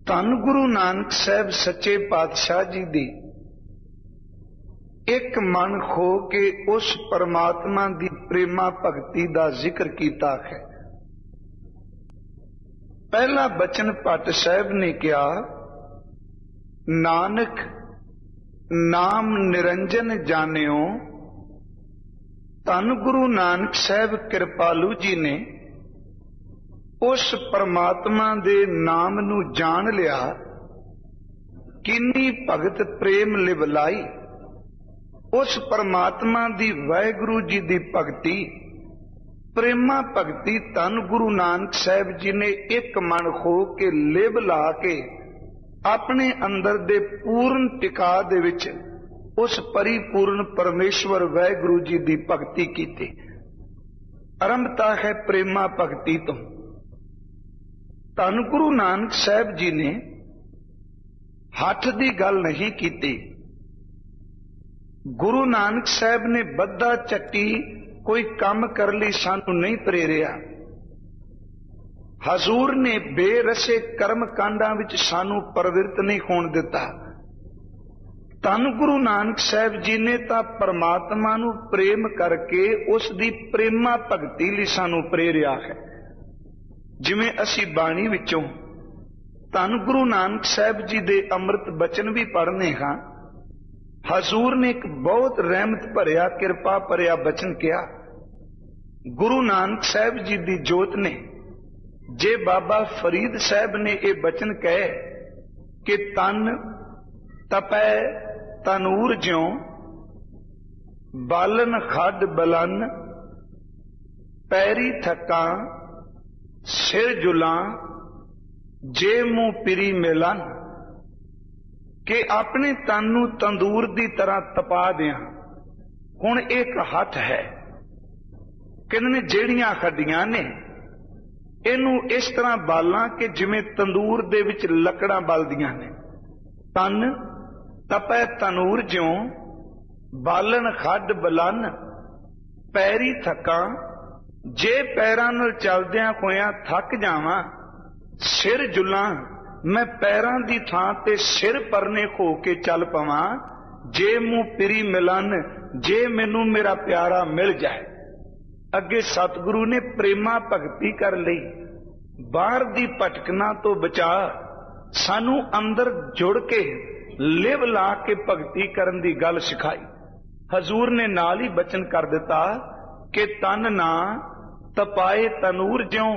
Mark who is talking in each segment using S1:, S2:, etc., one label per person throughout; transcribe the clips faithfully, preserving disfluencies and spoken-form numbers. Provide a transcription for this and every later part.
S1: ਧੰਨ ਗੁਰੂ ਨਾਨਕ ਸਾਹਿਬ ਸੱਚੇ ਪਾਤਸ਼ਾਹ ਜੀ ਦੀ ਇੱਕ ਮਨ ਖੋ ਕੇ ਉਸ ਪਰਮਾਤਮਾ ਦੀ ਪ੍ਰੇਮਾ ਭਗਤੀ ਦਾ ਜ਼ਿਕਰ ਕੀਤਾ ਹੈ। ਪਹਿਲਾ ਬਚਨ ਭੱਟ ਸਾਹਿਬ ਨੇ ਕਿਹਾ, ਨਾਨਕ ਨਾਮ ਨਿਰੰਜਨ ਜਾਣਿਓ। ਧੰਨ ਗੁਰੂ ਨਾਨਕ ਸਾਹਿਬ ਕਿਰਪਾਲੂ ਜੀ ਨੇ ਉਸ ਪਰਮਾਤਮਾ ਦੇ ਨਾਮ ਨੂੰ ਜਾਣ ਲਿਆ। ਕਿੰਨੀ ਭਗਤ ਪ੍ਰੇਮ ਲਿਵਲਾਈ। ਉਸ ਪਰਮਾਤਮਾ ਦੀ ਵਾਹਿਗੁਰੂ ਜੀ ਦੀ ਭਗਤੀ, ਪ੍ਰੇਮਾ ਭਗਤੀ ਧੰਨ ਗੁਰੂ ਨਾਨਕ ਸਾਹਿਬ ਜੀ ਨੇ ਇੱਕ ਮਨ ਹੋ ਕੇ ਲਿਵ ਲਾ ਕੇ ਆਪਣੇ ਅੰਦਰ ਦੇ ਪੂਰਨ ਟਿਕਾ ਦੇ ਵਿੱਚ ਉਸ ਪਰਿਪੂਰਨ ਪਰਮੇਸ਼ਵਰ ਵਾਹਿਗੁਰੂ ਜੀ ਦੀ ਭਗਤੀ ਕੀਤੀ। ਆਰੰਭਤਾ ਹੈ ਪ੍ਰੇਮਾ ਭਗਤੀ ਤੋਂ। ਧੰਨ ਗੁਰੂ ਨਾਨਕ ਸਾਹਿਬ ਜੀ ਨੇ ਹੱਥ ਦੀ ਗੱਲ ਨਹੀਂ ਕੀਤੀ। ਗੁਰੂ ਨਾਨਕ ਸਾਹਿਬ ਨੇ ਬੱਧਾ ਚੱਟੀ ਕੋਈ ਕੰਮ ਕਰਨ ਲਈ ਸਾਨੂੰ ਨਹੀਂ ਪ੍ਰੇਰਿਆ। ਹਜ਼ੂਰ ਨੇ ਬੇਰਸੇ ਕਰਮ ਕਾਂਡਾਂ ਵਿੱਚ ਸਾਨੂੰ ਪ੍ਰਵਿਰਤ ਨਹੀਂ ਹੋਣ ਦਿੱਤਾ। ਧੰਨ ਗੁਰੂ ਨਾਨਕ ਸਾਹਿਬ ਜੀ ਨੇ ਤਾਂ ਪਰਮਾਤਮਾ ਨੂੰ ਪ੍ਰੇਮ ਕਰਕੇ ਉਸ ਦੀ ਪ੍ਰੇਮਾ ਭਗਤੀ ਲਈ ਸਾਨੂੰ ਪ੍ਰੇਰਿਆ ਹੈ। ਜਿਵੇਂ ਅਸੀਂ ਬਾਣੀ ਵਿੱਚੋਂ ਧੰਨ ਗੁਰੂ ਨਾਨਕ ਸਾਹਿਬ ਜੀ ਦੇ ਅੰਮ੍ਰਿਤ ਬਚਨ ਵੀ ਪੜ੍ਹਨੇ ਹਾਂ। ਹਜ਼ੂਰ ਨੇ ਇੱਕ ਬਹੁਤ ਰਹਿਮਤ ਭਰਿਆ ਕਿਰਪਾ ਭਰਿਆ ਬਚਨ ਕਿਹਾ। ਗੁਰੂ ਨਾਨਕ ਸਾਹਿਬ ਜੀ ਦੀ ਜੋਤ ਨੇ, ਜੇ ਬਾਬਾ ਫਰੀਦ ਸਾਹਿਬ ਨੇ ਇਹ ਬਚਨ ਕਹੇ ਕਿ ਤਨ ਤਪੈ ਤਨੂਰ ਜਿਉ, ਬਾਲਨ ਖੱਡ ਬਲਨ, ਪੈਰੀ ਥਕਾਂ ਸਿਰ ਜੁਲਾਂ, ਜੇ ਮੂੰਹ ਪਿਰੀ ਮਿਲਨ, ਕਿ ਆਪਣੇ ਤਨ ਨੂੰ ਤੰਦੂਰ ਦੀ ਤਰ੍ਹਾਂ ਤਪਾ ਦਿਆਂ। ਹੁਣ ਇੱਕ ਹੱਥ ਹੈ, ਕਹਿੰਦੇ ਨੇ ਜਿਹੜੀਆਂ ਹੱਡੀਆਂ ਨੇ ਇਹਨੂੰ ਇਸ ਤਰ੍ਹਾਂ ਬਾਲਾਂ ਕਿ ਜਿਵੇਂ ਤੰਦੂਰ ਦੇ ਵਿੱਚ ਲੱਕੜਾਂ ਬਲਦੀਆਂ ਨੇ। ਤਨ ਤਪੈ ਤਨੂਰ ਜਿਉ, ਬਾਲਣ ਖੱਡ ਬਲਨ, ਪੈਰੀ ਥਕਾਂ, ਜੇ ਪੈਰਾਂ ਨਾਲ ਚੱਲਦਿਆਂ ਹੋਇਆਂ ਥੱਕ ਜਾਵਾਂ, ਸਿਰ ਜੁਲਾਂ, ਮੈਂ ਪੈਰਾਂ ਦੀ ਥਾਂ ਤੇ ਸਿਰ ਪਰਨੇ ਹੋ ਕੇ ਚੱਲ ਪਵਾਂ। ਜੇ ਮੂੰਹ ਪਿਰੀ ਮਿਲਨ, ਜੇ ਮੈਨੂੰ ਮੇਰਾ ਪਿਆਰਾ ਮਿਲ ਜਾਏ। ਅੱਗੇ ਸਤਿਗੁਰੂ ਨੇ ਪ੍ਰੇਮਾ ਭਗਤੀ ਕਰ ਲਈ। ਬਾਹਰ ਦੀ ਭਟਕਣਾ ਤੋਂ ਬਚਾ, ਸਾਨੂੰ ਅੰਦਰ ਜੁੜ ਕੇ ਲਿਵ ਲਾ ਕੇ ਭਗਤੀ ਕਰਨ ਦੀ ਗੱਲ ਸਿਖਾਈ। ਹਜ਼ੂਰ ਨੇ ਨਾਲ ਹੀ ਬਚਨ ਕਰ ਦਿੱਤਾ ਕਿ ਤਨ ਨਾ ਤਪਾਏ ਤਨੂਰ ਜਿਉ,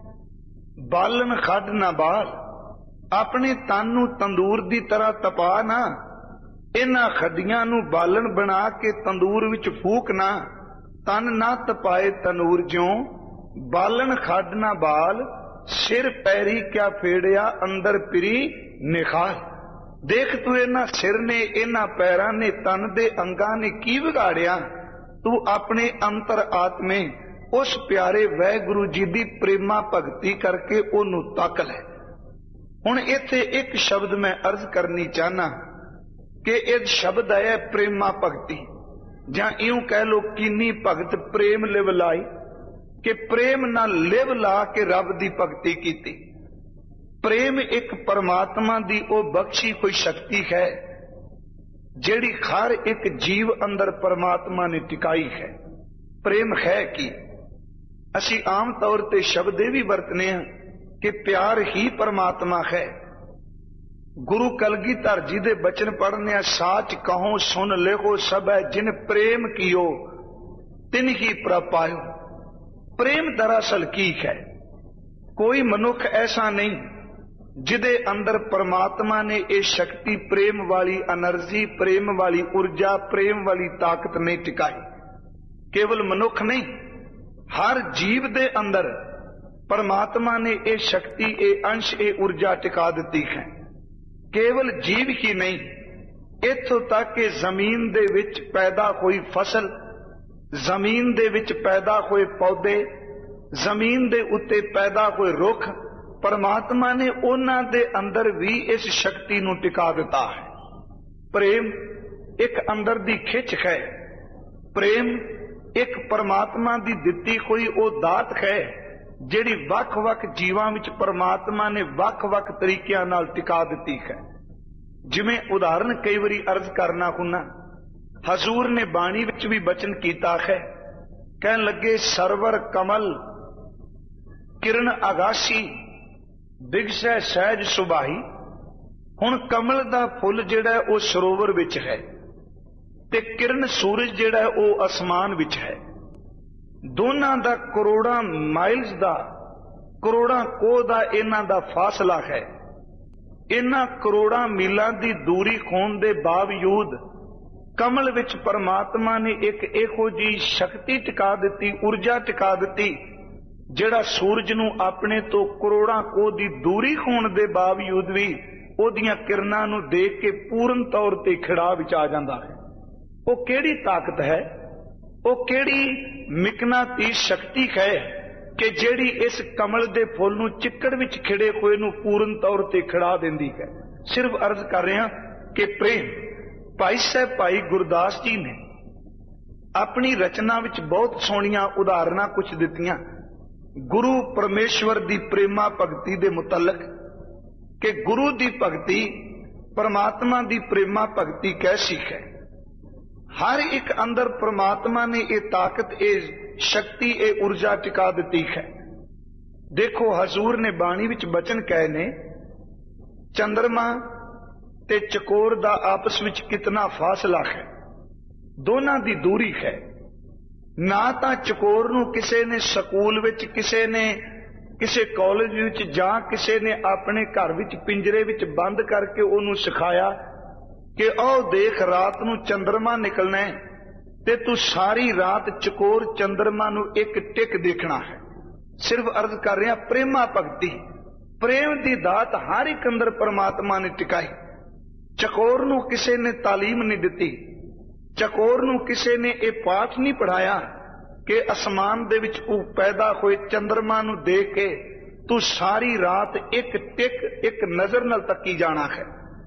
S1: ਬਾਲਨ ਖੱਡ ਨਾ ਬਾਲ। ਆਪਣੇ ਤਨ ਨੂੰ ਤੰਦੂਰ ਦੀ ਤਰ੍ਹਾਂ ਤਪਾ ਨਾ, ਇਹਨਾਂ ਖੱਡੀਆਂ ਨੂੰ ਬਾਲਣ ਬਣਾ ਕੇ ਤੰਦੂਰ ਵਿੱਚ ਫੂਕ ਨਾ। ਤਨ ਨਾ ਤਪਾਏ ਤਨੂਰ ਜਿਉ, ਬਾਲਣ ਖੱਡ ਨਾ ਬਾਲ, ਸਿਰ ਪੈਰੀ ਕਿਆ ਫੇੜਿਆ, ਅੰਦਰ ਪਿਰੀ ਨਿਖਾਲ। ਦੇਖ ਤੂੰ ਇਹਨਾਂ ਸਿਰ ਨੇ, ਇਹਨਾਂ ਪੈਰਾਂ ਨੇ, ਤਨ ਦੇ ਅੰਗਾਂ ਨੇ ਕੀ ਵਿਗਾੜਿਆ। ਤੂੰ ਆਪਣੇ ਅੰਤਰ ਆਤਮੇ ਉਸ ਪਿਆਰੇ ਵਾਹਿਗੁਰੂ ਜੀ ਦੀ ਪ੍ਰੇਮਾ ਭਗਤੀ ਕਰਕੇ ਉਹਨੂੰ ਤੱਕ ਲੈ। ਹੁਣ ਇੱਥੇ ਇੱਕ ਸ਼ਬਦ ਮੈਂ ਅਰਜ਼ ਕਰਨੀ ਚਾਹਨਾ ਕਿ ਇਹ ਸ਼ਬਦ ਹੈ ਪ੍ਰੇਮਾ ਭਗਤੀ, ਜਾਂ ਇਉਂ ਕਹਿ ਲੋ ਕੀਨੀ ਭਗਤ ਪ੍ਰੇਮ ਲਿਵ ਲਾਈ, ਕਿ ਪ੍ਰੇਮ ਨਾਲ ਲਿਵ ਲਾ ਕੇ ਰੱਬ ਦੀ ਭਗਤੀ ਕੀਤੀ। ਪ੍ਰੇਮ ਇੱਕ ਪਰਮਾਤਮਾ ਦੀ ਉਹ ਬਖਸ਼ੀ ਹੋਈ ਸ਼ਕਤੀ ਹੈ ਜਿਹੜੀ ਹਰ ਇੱਕ ਜੀਵ ਅੰਦਰ ਪਰਮਾਤਮਾ ਨੇ ਟਿਕਾਈ ਹੈ। ਪ੍ਰੇਮ ਹੈ ਕੀ? ਅਸੀਂ ਆਮ ਤੌਰ ਤੇ ਸ਼ਬਦ ਇਹ ਵੀ ਵਰਤਨੇ ਹਾਂ ਕਿ ਪਿਆਰ ਹੀ ਪਰਮਾਤਮਾ ਹੈ। ਗੁਰੂ ਕਲਗੀਧਰ ਜੀ ਦੇ ਬਚਨ ਪੜ੍ਹਨੇ ਆ, ਸਾਚ ਕਹੋ ਸੁਨ ਲੇਖੋ ਸਭੈ, ਜਿਨ ਪ੍ਰੇਮ ਕੀਓ ਤਿਨ ਹੀ ਪ੍ਰਪਾਇਓ। ਪ੍ਰੇਮ ਦਰਅਸਲ ਕੀ ਹੈ? ਕੋਈ ਮਨੁੱਖ ਐਸਾ ਨਹੀਂ ਜਿਹਦੇ ਅੰਦਰ ਪਰਮਾਤਮਾ ਨੇ ਇਹ ਸ਼ਕਤੀ, ਪ੍ਰੇਮ ਵਾਲੀ એનર્ਜੀ, ਪ੍ਰੇਮ ਵਾਲੀ ਊਰਜਾ, ਪ੍ਰੇਮ ਵਾਲੀ ਤਾਕਤ ਨਹੀਂ ਟਿਕਾਈ। ਕੇਵਲ ਮਨੁੱਖ ਨਹੀਂ, ਹਰ ਜੀਵ ਦੇ ਅੰਦਰ ਪਰਮਾਤਮਾ ਨੇ ਇਹ ਸ਼ਕਤੀ, ਇਹ ਅੰਸ਼, ਇਹ ਊਰਜਾ ਟਿਕਾ ਦਿੱਤੀ ਹੈ। ਕੇਵਲ ਜੀਵ ਹੀ ਨਹੀਂ, ਇੱਥੋਂ ਤੱਕ ਕਿ ਜ਼ਮੀਨ ਦੇ ਵਿੱਚ ਪੈਦਾ ਹੋਈ ਫਸਲ, ਜ਼ਮੀਨ ਦੇ ਵਿੱਚ ਪੈਦਾ ਹੋਏ ਪੌਦੇ, ਜ਼ਮੀਨ ਦੇ ਉੱਤੇ ਪੈਦਾ ਹੋਏ ਰੁੱਖ, ਪਰਮਾਤਮਾ ਨੇ ਉਹਨਾਂ ਦੇ ਅੰਦਰ ਵੀ ਇਸ ਸ਼ਕਤੀ ਨੂੰ ਟਿਕਾ ਦਿੱਤਾ ਹੈ। ਪ੍ਰੇਮ ਇੱਕ ਅੰਦਰ ਦੀ ਖਿੱਚ ਹੈ। ਪ੍ਰੇਮ ਇੱਕ ਪਰਮਾਤਮਾ ਦੀ ਦਿੱਤੀ ਹੋਈ ਉਹ ਦਾਤ ਹੈ ਜਿਹੜੀ ਵੱਖ-ਵੱਖ ਜੀਵਾਂ ਵਿੱਚ ਪਰਮਾਤਮਾ ਨੇ ਵੱਖ-ਵੱਖ ਤਰੀਕਿਆਂ ਨਾਲ ਟਿਕਾ ਦਿੱਤੀ ਹੈ। ਜਿਵੇਂ ਉਦਾਹਰਨ ਕਈ ਵਾਰੀ ਅਰਜ਼ ਕਰਨਾ ਹੁੰਨਾ, ਹਜ਼ੂਰ ਨੇ ਬਾਣੀ ਵਿੱਚ ਵੀ ਬਚਨ ਕੀਤਾ ਹੈ, ਕਹਿਣ ਲੱਗੇ ਸਰਵਰ ਕਮਲ ਕਿਰਨ ਆਗਾਸੀ ਬਿਗਸੈ ਸਹਿਜ ਸੁਭਾਈ। ਹੁਣ ਕਮਲ ਦਾ ਫੁੱਲ ਜਿਹੜਾ ਉਹ ਸਰੋਵਰ ਵਿੱਚ ਹੈ ਤੇ ਕਿਰਨ ਸੂਰਜ ਜਿਹੜਾ ਉਹ ਅਸਮਾਨ ਵਿੱਚ ਹੈ। ਦੋਨਾਂ ਦਾ ਕਰੋੜਾਂ ਮਾਈਲਸ ਦਾ, ਕਰੋੜਾਂ ਕੋਹ ਦਾ ਇਹਨਾਂ ਦਾ ਫਾਸਲਾ ਹੈ। ਇਹਨਾਂ ਕਰੋੜਾਂ ਮੀਲਾਂ ਦੀ ਦੂਰੀ ਹੋਣ ਦੇ ਬਾਵਜੂਦ ਕਮਲ ਵਿੱਚ ਪਰਮਾਤਮਾ ਨੇ ਇੱਕ ਇਹੋ ਜਿਹੀ ਸ਼ਕਤੀ ਟਿਕਾ ਦਿੱਤੀ, ਊਰਜਾ ਟਿਕਾ ਦਿੱਤੀ, ਜਿਹੜਾ ਸੂਰਜ ਨੂੰ ਆਪਣੇ ਤੋਂ ਕਰੋੜਾਂ ਕੋਹ ਦੀ ਦੂਰੀ ਹੋਣ ਦੇ ਬਾਵਜੂਦ ਵੀ ਉਹਦੀਆਂ ਕਿਰਨਾਂ ਨੂੰ ਦੇਖ ਕੇ ਪੂਰਨ ਤੌਰ ਤੇ ਖਿੜਾ ਵਿੱਚ ਆ ਜਾਂਦਾ ਹੈ। ਉਹ ਕਿਹੜੀ ਤਾਕਤ ਹੈ, ਉਹ ਕਿਹੜੀ ਮਿਕਨਾਤੀਸ ਸ਼ਕਤੀ ਹੈ ਕਿ ਜਿਹੜੀ ਇਸ ਕਮਲ ਦੇ ਫੁੱਲ ਨੂੰ ਚਿੱਕੜ ਵਿੱਚ ਖਿੜੇ ਹੋਏ ਨੂੰ ਪੂਰਨ ਤੌਰ ਤੇ ਖਿੜਾ ਦਿੰਦੀ ਹੈ। ਸਿਰਫ ਅਰਜ਼ ਕਰ ਰਿਹਾ ਕਿ ਪ੍ਰੇਮ। ਭਾਈ ਸਾਹਿਬ ਭਾਈ ਗੁਰਦਾਸ ਜੀ ਨੇ ਆਪਣੀ ਰਚਨਾ ਵਿੱਚ ਬਹੁਤ ਸੋਹਣੀਆਂ ਉਦਾਹਰਨਾਂ ਕੁਝ ਦਿੱਤੀਆਂ ਗੁਰੂ ਪਰਮੇਸ਼ਵਰ ਦੀ ਪ੍ਰੇਮਾ ਭਗਤੀ ਦੇ ਮੁਤਲਕ, ਕਿ ਗੁਰੂ ਦੀ ਭਗਤੀ ਪਰਮਾਤਮਾ ਦੀ ਪ੍ਰੇਮਾ ਭਗਤੀ ਕੈਸੀ ਹੈ। ਹਰ ਇੱਕ ਅੰਦਰ ਪਰਮਾਤਮਾ ਨੇ ਇਹ ਤਾਕਤ, ਇਹ ਸ਼ਕਤੀ, ਇਹ ਊਰਜਾ ਟਿਕਾ ਦਿੱਤੀ ਹੈ। ਦੇਖੋ ਹਜ਼ੂਰ ਨੇ ਬਾਣੀ ਵਿੱਚ ਬਚਨ ਕਹੇ ਨੇ, ਚੰਦਰਮਾ ਤੇ ਚਕੋਰ ਦਾ ਆਪਸ ਵਿੱਚ ਕਿਤਨਾ ਫਾਸਲਾ ਹੈ, ਦੋਨਾਂ ਦੀ ਦੂਰੀ ਹੈ। ਨਾ ਤਾਂ ਚਕੋਰ ਨੂੰ ਕਿਸੇ ਨੇ ਸਕੂਲ ਵਿੱਚ, ਕਿਸੇ ਨੇ ਕਿਸੇ ਕਾਲਜ ਵਿੱਚ ਜਾਂ ਕਿਸੇ ਨੇ ਆਪਣੇ ਘਰ ਵਿੱਚ ਪਿੰਜਰੇ ਵਿੱਚ ਬੰਦ ਕਰਕੇ ਉਹਨੂੰ ਸਿਖਾਇਆ ਕਿ ਉਹ ਦੇਖ ਰਾਤ ਨੂੰ ਚੰਦਰਮਾ ਨਿਕਲਣਾ ਹੈ ਤੇ ਤੂੰ ਸਾਰੀ ਰਾਤ ਚਕੋਰ ਚੰਦਰਮਾ ਨੂੰ ਇੱਕ ਟਿਕ ਦੇਖਣਾ ਹੈ। ਸਿਰਫ ਅਰਜ਼ ਕਰ ਰਿਹਾ ਪ੍ਰੇਮਾ ਭਗਤੀ, ਪ੍ਰੇਮ ਦੀ ਦਾਤ ਹਰ ਇੱਕ ਅੰਦਰ ਪਰਮਾਤਮਾ ਨੇ ਟਿਕਾਈ। ਚਕੋਰ ਨੂੰ ਕਿਸੇ ਨੇ ਤਾਲੀਮ ਨਹੀਂ ਦਿੱਤੀ, ਚਕੋਰ ਨੂੰ ਕਿਸੇ ਨੇ ਇਹ ਪਾਠ ਨਹੀਂ ਪੜਾਇਆ ਕਿ ਅਸਮਾਨ ਦੇ ਵਿੱਚ ਉਹ ਪੈਦਾ ਹੋਏ ਚੰਦਰਮਾ ਨੂੰ ਦੇਖ ਕੇ ਤੂੰ ਸਾਰੀ ਰਾਤ ਇੱਕ ਟਿਕ ਇੱਕ ਨਜ਼ਰ ਨਾਲ ਤੱਕੀ ਜਾਣਾ ਹੈ।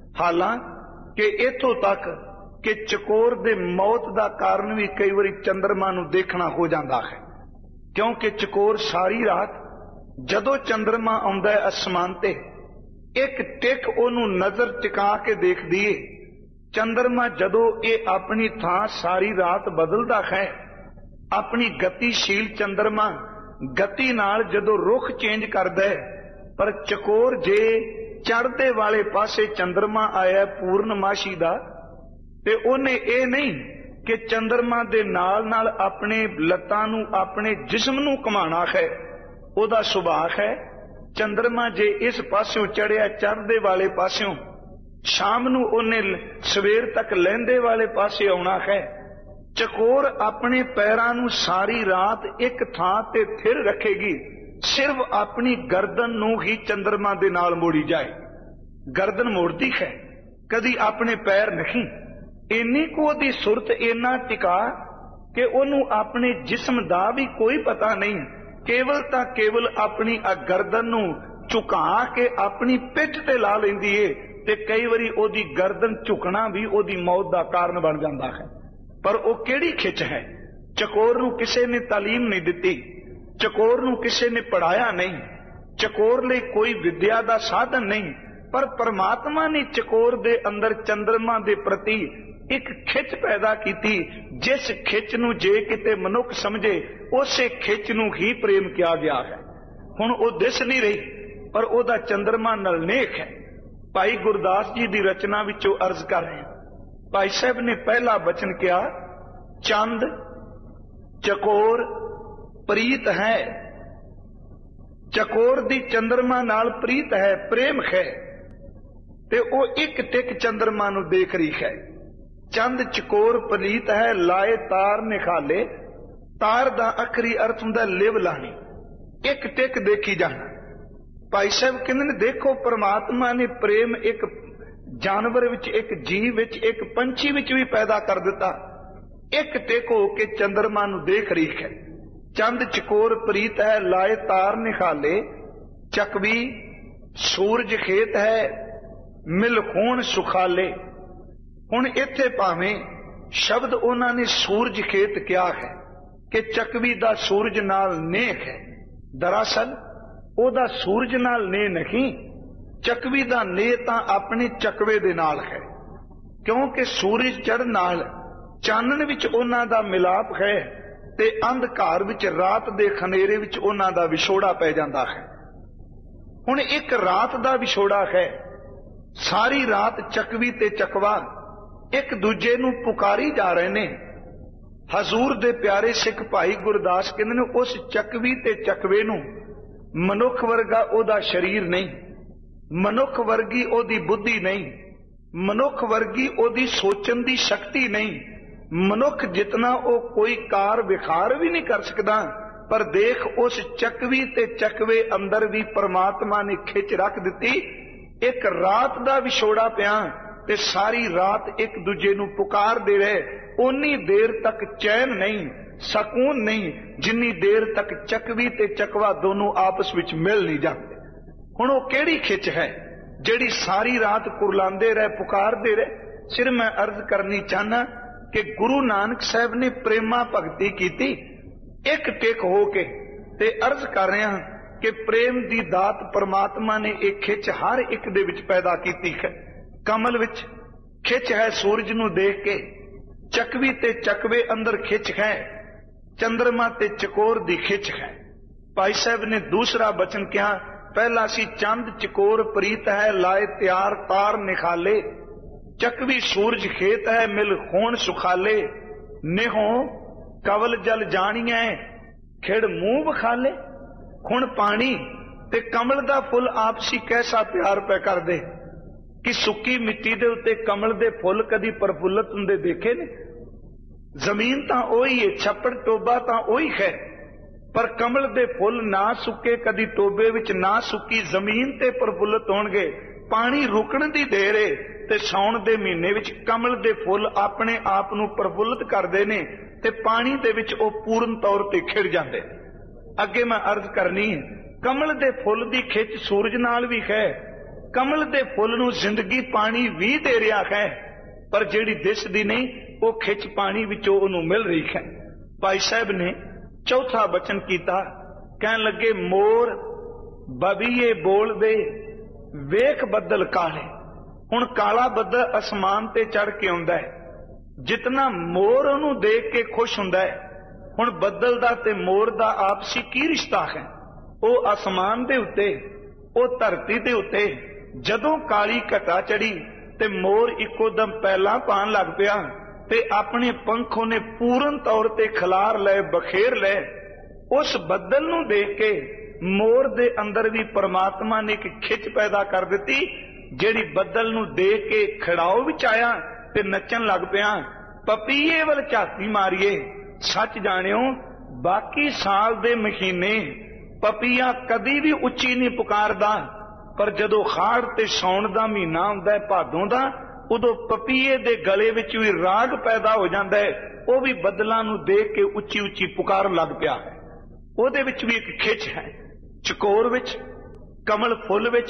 S1: ਹਾਲਾਂਕਿ ਇਥੋਂ ਤੱਕ ਕਿ ਚਕੋਰ ਦੇ ਮੌਤ ਦਾ ਕਾਰਨ ਵੀ ਕਈ ਵਾਰੀ ਚੰਦਰਮਾ ਨੂੰ ਦੇਖਣਾ ਹੋ ਜਾਂਦਾ ਹੈ, ਕਿਉਂਕਿ ਚਕੋਰ ਸਾਰੀ ਰਾਤ ਜਦੋਂ ਚੰਦਰਮਾ ਆਉਂਦਾ ਹੈ ਅਸਮਾਨ ਤੇ ਇੱਕ ਟਿਕ ਉਹਨੂੰ ਨਜ਼ਰ ਟਿਕਾ ਕੇ ਦੇਖਦੀ ਏ। ਚੰਦਰਮਾ ਜਦੋਂ ਇਹ ਆਪਣੀ ਥਾਂ ਸਾਰੀ ਰਾਤ ਬਦਲਦਾ ਹੈ, ਆਪਣੀ ਗਤੀਸ਼ੀਲ ਚੰਦਰਮਾ ਗਤੀ ਨਾਲ ਜਦੋਂ ਰੁਖ ਚੇਂਜ ਕਰਦਾ ਹੈ, ਪਰ ਚਕੋਰ ਜੇ ਚੜ੍ਹਦੇ ਵਾਲੇ ਪਾਸੇ ਚੰਦਰਮਾ ਆਇਆ ਪੂਰਨਮਾਸ਼ੀ ਦਾ, ਤੇ ਉਹਨੇ ਇਹ ਨਹੀਂ ਕਿ ਚੰਦਰਮਾ ਦੇ ਨਾਲ ਨਾਲ ਆਪਣੇ ਲੱਤਾਂ ਨੂੰ, ਆਪਣੇ ਜਿਸਮ ਨੂੰ ਘੁਮਾਣਾ ਹੈ। ਉਹਦਾ ਸੁਭਾਅ ਹੈ ਚੰਦਰਮਾ ਜੇ ਇਸ ਪਾਸਿਓਂ ਚੜਿਆ ਚੜ੍ਹਦੇ ਵਾਲੇ ਪਾਸਿਓਂ, ਸ਼ਾਮ ਨੂੰ ਉਹਨੇ ਸਵੇਰ ਤੱਕ ਲਹਿੰਦੇ ਵਾਲੇ ਪਾਸੇ ਆਉਣਾ ਹੈ। ਚਕੋਰ ਆਪਣੇ ਪੈਰਾਂ ਨੂੰ ਸਾਰੀ ਰਾਤ ਇੱਕ ਥਾਂ ਤੇ ਥਿਰ ਰੱਖੇਗੀ, ਸਿਰਫ ਆਪਣੀ ਗਰਦਨ ਨੂੰ ਹੀ ਚੰਦਰਮਾ ਦੇ ਨਾਲ ਮੋੜੀ ਜਾਏ। ਗਰਦਨ ਮੋੜਦੀ ਹੈ, ਕਦੀ ਆਪਣੇ ਪੈਰ ਨਹੀਂ। ਇੰਨੀ ਕੁ ਉਹਦੀ ਸੁਰਤ, ਇੰਨਾ ਟਿਕਾ ਕਿ ਉਹਨੂੰ ਆਪਣੇ ਜਿਸਮ ਦਾ ਵੀ ਕੋਈ ਪਤਾ ਨਹੀਂ, ਕੇਵਲ ਤਾਂ ਕੇਵਲ ਆਪਣੀ ਆ ਗਰਦਨ ਨੂੰ ਝੁਕਾ ਕੇ ਆਪਣੀ ਪਿੱਠ ਤੇ ਲਾ ਲੈਂਦੀ ਏ, ਤੇ ਕਈ ਵਾਰੀ ਉਹਦੀ ਗਰਦਨ ਝੁਕਣਾ ਵੀ ਉਹਦੀ ਮੌਤ ਦਾ ਕਾਰਨ ਬਣ ਜਾਂਦਾ ਹੈ। ਪਰ ਉਹ ਕਿਹੜੀ ਖਿੱਚ ਹੈ। ਚਕੋਰ ਨੂੰ ਕਿਸੇ ਨੇ ਤਾਲੀਮ ਨਹੀਂ ਦਿੱਤੀ, ਚਕੋਰ ਨੂੰ ਕਿਸੇ ਨੇ ਪੜਾਇਆ ਨਹੀਂ, ਚਕੋਰ ਲਈ ਕੋਈ ਵਿਦਿਆ ਦਾ ਸਾਧਨ ਨਹੀਂ, ਪਰ ਪਰਮਾਤਮਾ ਨੇ ਚਕੋਰ ਦੇ ਅੰਦਰ ਚੰਦਰਮਾ ਦੇ ਪ੍ਰਤੀ ਇੱਕ ਖਿੱਚ ਪੈਦਾ ਕੀਤੀ, ਜਿਸ ਖਿੱਚ ਨੂੰ ਜੇ ਕਿਤੇ ਮਨੁੱਖ ਸਮਝੇ ਉਸੇ ਖਿੱਚ ਨੂੰ ਹੀ ਪ੍ਰੇਮ ਕਿਹਾ ਗਿਆ ਹੈ। ਹੁਣ ਉਹ ਦਿਸ ਨਹੀਂ ਰਹੀ, ਪਰ ਉਹਦਾ ਚੰਦਰਮਾ ਨਾਲ ਨੇਕ ਹੈ। ਭਾਈ ਗੁਰਦਾਸ ਜੀ ਦੀ ਰਚਨਾ ਵਿੱਚੋਂ ਅਰਜ਼ ਕਰ ਰਹੇ, ਭਾਈ ਸਾਹਿਬ ਨੇ ਪਹਿਲਾ ਬਚਨ ਕਿਹਾ, ਚੰਦ ਚਕੋਰ ਪ੍ਰੀਤ ਹੈ। ਚਕੋਰ ਦੀ ਚੰਦਰਮਾ ਨਾਲ ਪ੍ਰੀਤ ਹੈ, ਪ੍ਰੇਮ ਹੈ, ਤੇ ਉਹ ਇੱਕ ਟਿਕ ਚੰਦਰਮਾ ਨੂੰ ਦੇਖ ਰਹੀ ਹੈ। ਚੰਦ ਚਕੋਰ ਪ੍ਰੀਤ ਹੈ, ਲਾਏ ਤਾਰ ਨਿਖਾਲੇ। ਤਾਰ ਦਾ ਅਖਰੀ ਅਰਥ ਹੁੰਦਾ ਲਿਵ ਲਾਣੀ, ਇੱਕ ਟਿਕ ਦੇਖੀ ਜਾਣਾ। ਭਾਈ ਸਾਹਿਬ ਕਹਿੰਦੇ ਨੇ ਦੇਖੋ ਪਰਮਾਤਮਾ ਨੇ ਪ੍ਰੇਮ ਇੱਕ ਜਾਨਵਰ ਵਿੱਚ, ਇੱਕ ਜੀਵ ਵਿੱਚ, ਇੱਕ ਪੰਛੀ ਵਿੱਚ ਵੀ ਪੈਦਾ ਕਰ ਦਿੱਤਾ। ਇੱਕ ਟਿਕ ਹੋ ਕੇ ਚੰਦਰਮਾ ਨੂੰ ਦੇਖ ਰਹੀ ਹੈ। ਚੰਦ ਚਕੋਰ ਪ੍ਰੀਤ ਹੈ, ਲਾਏ ਤਾਰ ਨਿਖਾਲੇ। ਚਕਵੀ ਸੂਰਜ ਖੇਤ ਹੈ, ਮਿਲ ਖੂਨ ਸੁਖਾਲੇ। ਹੁਣ ਇੱਥੇ ਭਾਵੇਂ ਸ਼ਬਦ ਉਹਨਾਂ ਨੇ ਸੂਰਜ ਖੇਤ ਕਿਹਾ ਹੈ ਕਿ ਚਕਵੀ ਦਾ ਸੂਰਜ ਨਾਲ ਨੇਕ ਹੈ, दरअसल ओदा सूरज नाल ने नहीं, चकवी दा ने तां अपने चकवे दे नाल है, क्योंकि सूरज चढ़न नाल चानन विच उन्हां दा मिलाप है ते अंधकार विच रात दे खनेरे विच उन्हां दा विछोड़ा पै जांदा है। हुण एक रात दा विछोड़ा है, सारी रात चकवी ते चकवा एक दूजे नूं पुकारी जा रहे ने। हजूर दे प्यारे सिख भाई गुरदास कहंदे ने उस चकवी ते चकवे नूं मनुख वर्गा ओदा शरीर नहीं, मनुख वर्गी ओदी बुद्धि नहीं, मनुख वर्गी ओदी सोचण दी शक्ति नहीं, मनुख जितना ओ कोई कार विखार भी नहीं कर सकदा। पर देख उस चकवी ते चकवे अंदर भी परमात्मा ने खिच रख दिती। एक रात दा विछोड़ा पिया ते सारी रात एक दूजे नूं पुकार दे रहे, उन्नी देर तक चैन नहीं, सकून नहीं, जिन्नी देर तक चकवी ते चकवा दोनों आपस विच मिल नहीं जाते। हुण ओह किहड़ी खिच है जिहड़ी सारी रात कुरलांदे रहे, पुकारदे रहे। सिर मैं अर्ज करनी चाहना कि गुरु नानक साहब ने प्रेमा भगती कीती, एक टेक हो के ते अर्ज कर रहा कि प्रेम दी दात परमात्मा ने एक खिच हर एक दे विच पैदा कीती है। कमल विच खिच है सूरज नूं देख के, चकवी ते चकवे अंदर खिच है, चंद्रमा ते चकोर दी खिच है। भाई साहब ने दूसरा बचन कहा, पहला सी चंद चकोर प्रीत है लाए त्यार तार निखाले, चकवी सूरज खेत है मिल खून सुखाले, नेहो कवल जल जानिया खिड़ मुंह बखाले। हुण पानी ते कमल दा फुल आपसी कैसा प्यार पै कर दे कि सुक्की मिट्टी दे उत्ते कमल दे फुल कदी प्रफुल्लत हुंदे देखे ने? जमीन तां ओही है, छप्पड़ टोबा तां ओही है, पर कमल दे फुल ना सुके कदी टोबे विच ना सुकी जमीन ते प्रफुल्लत होणगे। पानी रुकण दी देर है ते साउण दे महीने विच कमल दे फुल अपने आप नूं प्रफुल्लत करदे ने ते पानी दे विच ओ पूर्ण तौर ते खिड़ जांदे। अगे मैं अर्ज करनी है, कमल दे फुल दी खिच सूरज नाल भी है, कमल दे फुल नूं जिंदगी पानी भी दे रहा है, पर जिहड़ी दिसदी नहीं वो खिच पानी विचों उहनूं मिल रही है। भाई साहब ने चौथा बचन कीता, कहन लगे मोर बबीए बोल दे वेख बदल काले। हुण काला बदल आसमान ते चढ़ के आउंदा है, जितना मोर उहनूं देख के खुश हुंदा है। हुण बदल दा ते मोर दा आपसी की रिश्ता है? वो आसमान दे उत्ते, वो धरती दे उत्ते जदों काली घटा चढ़ी ते मोर इको दम पहला पान लग पिया ते अपने पंखों ने पूर्ण तौर ते खिलार ले, बखेर ले। उस बदल नूं देख के मोर दे अंदर भी परमात्मा ने एक खिच पैदा कर दिती, जिहड़ी बदल नूं देख के खड़ाओ विच आया ते नचन लग पिया। पपीए वल झाती मारिए, सच जानियो बाकी साल दे महीने पपीया कदी भी उच्ची नहीं पुकारदा, पर जदों खाड़ ते सौण दा महीना हुंदा है, भादों दा, उदों पपीए दे गले विच भी राग पैदा हो जांदा है। वो भी बदलां नूं देख के उच्ची उच्ची पुकार लग पिया है। ਉਹਦੇ ਵਿੱਚ भी एक खिच है, चकोर विच, कमल फुल विच,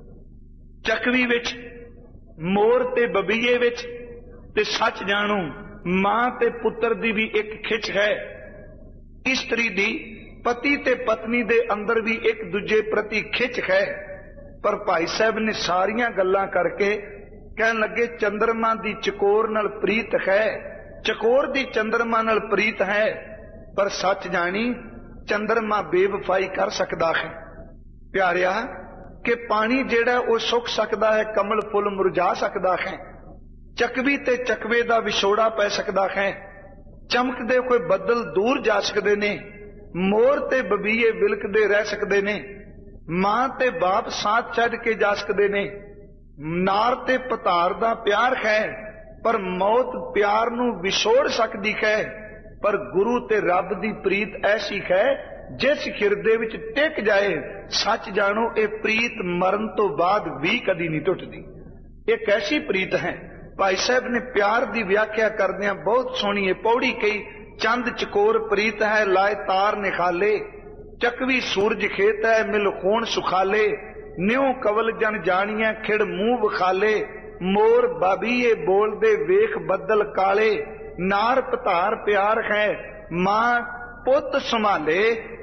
S1: चकवी विच, मोर ते बबीए विच, ते सच जाणो मां ते पुत्र दी भी एक खिच है। स्त्री दी पति ते पत्नी दे अंदर भी एक दूजे प्रति खिच है। पर भाई साहब ने सारियां गल्लां करके कहन लगे चंद्रमा दी चकोर नाल प्रीत है, चकोर दी चंद्रमा नाल प्रीत है, पर सच जानी चंद्रमा बेवफाई कर सकता है। प्यारिया कि पानी जेड़ा वो सुख सकता है, कमल फुल मुरझा सकता है, चकवी ते चकवे दा विछोड़ा पै सकता है, चमकदे कोई बदल दूर जा सकते ने, मोर ते बबीए विलकदे रह सकते ने, मां ते बाप साथ छड्ड के जा सकते ने, नार ते पतार दा प्यार है, पर मौत प्यार नूं विछोड़ सकती है। पर गुरु ते रब दी प्रीत ऐसी है जिस हिरदे विच टिक जाए, सच जानो ये प्रीत मरण तो बाद भी कदी नहीं टुटदी। एक ऐसी प्रीत है। भाई साहब ने प्यार की व्याख्या करदियां बहुत सोहनी पौड़ी कही, चंद चकोर प्रीत है लाए तार निखाले, चकवी सूरज खेत है मिल खून सुखाले, न्यों कवल जन जानिया खिड़ मुंह बखाले, मोर बाबीए बोल दे वेख बदल काले, नार पतार प्यार है, मां पुत संभाले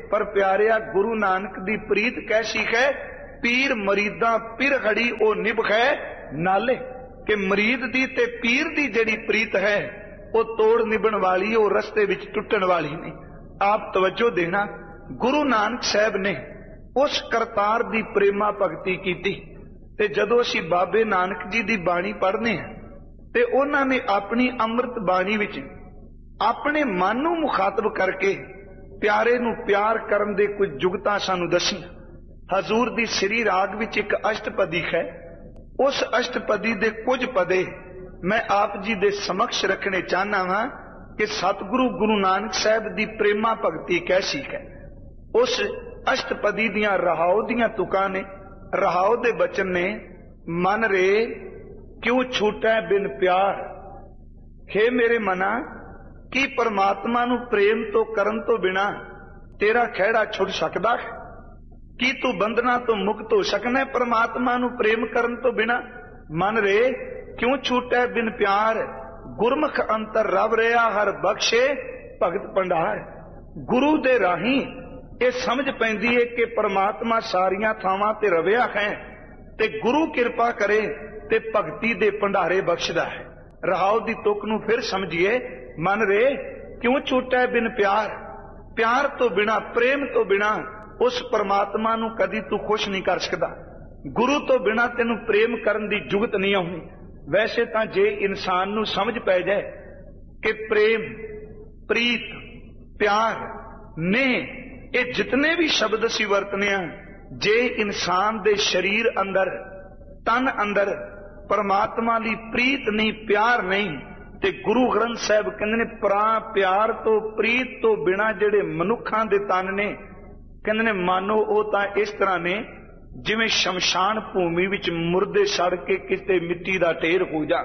S1: पर प्यारिया गुरु नानक दी प्रीत कैसी है, पीर मरीदा पिर घड़ी ओ निभ है नाले। कि मरीद दी ते पीर दी जेड़ी प्रीत है वो तोड़ निभण वाली, वो रस्ते विच टुटण वाली नहीं। आप तवज्जो देना, गुरु नानक साहब ने उस करतार दी प्रेमा भगती कीती ते जदों असीं बाबे नानक जी दी बाणी पढ़ने हैं ते उन्हां ने अपनी अमृत बाणी विच अपने मन नूं मुखातब करके प्यारे नूं प्यार करन दे कुछ जुगतां सानूं दसीआं। हजूर दी श्री राग विच एक अष्टपदी है, उस अष्टपदी दे कुछ पदे मैं आप जी दे समक्ष रखने चाहना वा कि सतगुरु गुरु नानक साहब दी प्रेमा भगती कैसी है। उस अष्टपदी दियां रहाओ दियां तुकां ने, रहाओ दे बचन ने, मन रे क्यों छूटै बिन प्यार। हे मेरे मना, की परमात्मा नूं प्रेम तो करन तो बिना तेरा खैड़ा छुट सकदा है? की तू बंधना तो मुक्त हो सकना है परमात्मा नूं प्रेम करन तो बिना? मन रे क्यों छूटै बिन प्यार, गुरमुख अंतर रव रहा हर बख्शे भगत भंडार। गुरु दे राही ये समझ पैंदी है कि परमात्मा सारियां थावां ते रविया है ते गुरु कृपा करे ते भगती दे भंडारे बख्शदा है। रहाओ दी तुक नूं फिर समझिए, मन रे क्यों छूटै बिन प्यार। प्यार तो बिना, प्रेम तो बिना उस परमात्मा नूं कदी तू खुश नहीं कर सकदा। गुरु तो बिना तेनू प्रेम करन दी जुगत नहीं आउंदी। वैसे तां जे इंसान नूं समझ पै जाए कि प्रेम, प्रीत, प्यार ने ये जितने भी शब्द असीं वरतने आ, जे इंसान दे शरीर अंदर, तन अंदर परमात्मा ली प्रीत नहीं, प्यार नहीं, ते गुरु ग्रंथ साहब कहंदे ने प्रा प्यार तो प्रीत तो बिना जेड़े मनुखां दे तन ने, कहंदे ने मानो वो तां इस तरह ने जिवें शमशान भूमि विच मुर्दे सड़ के किते मिट्टी दा ढेर हो जा।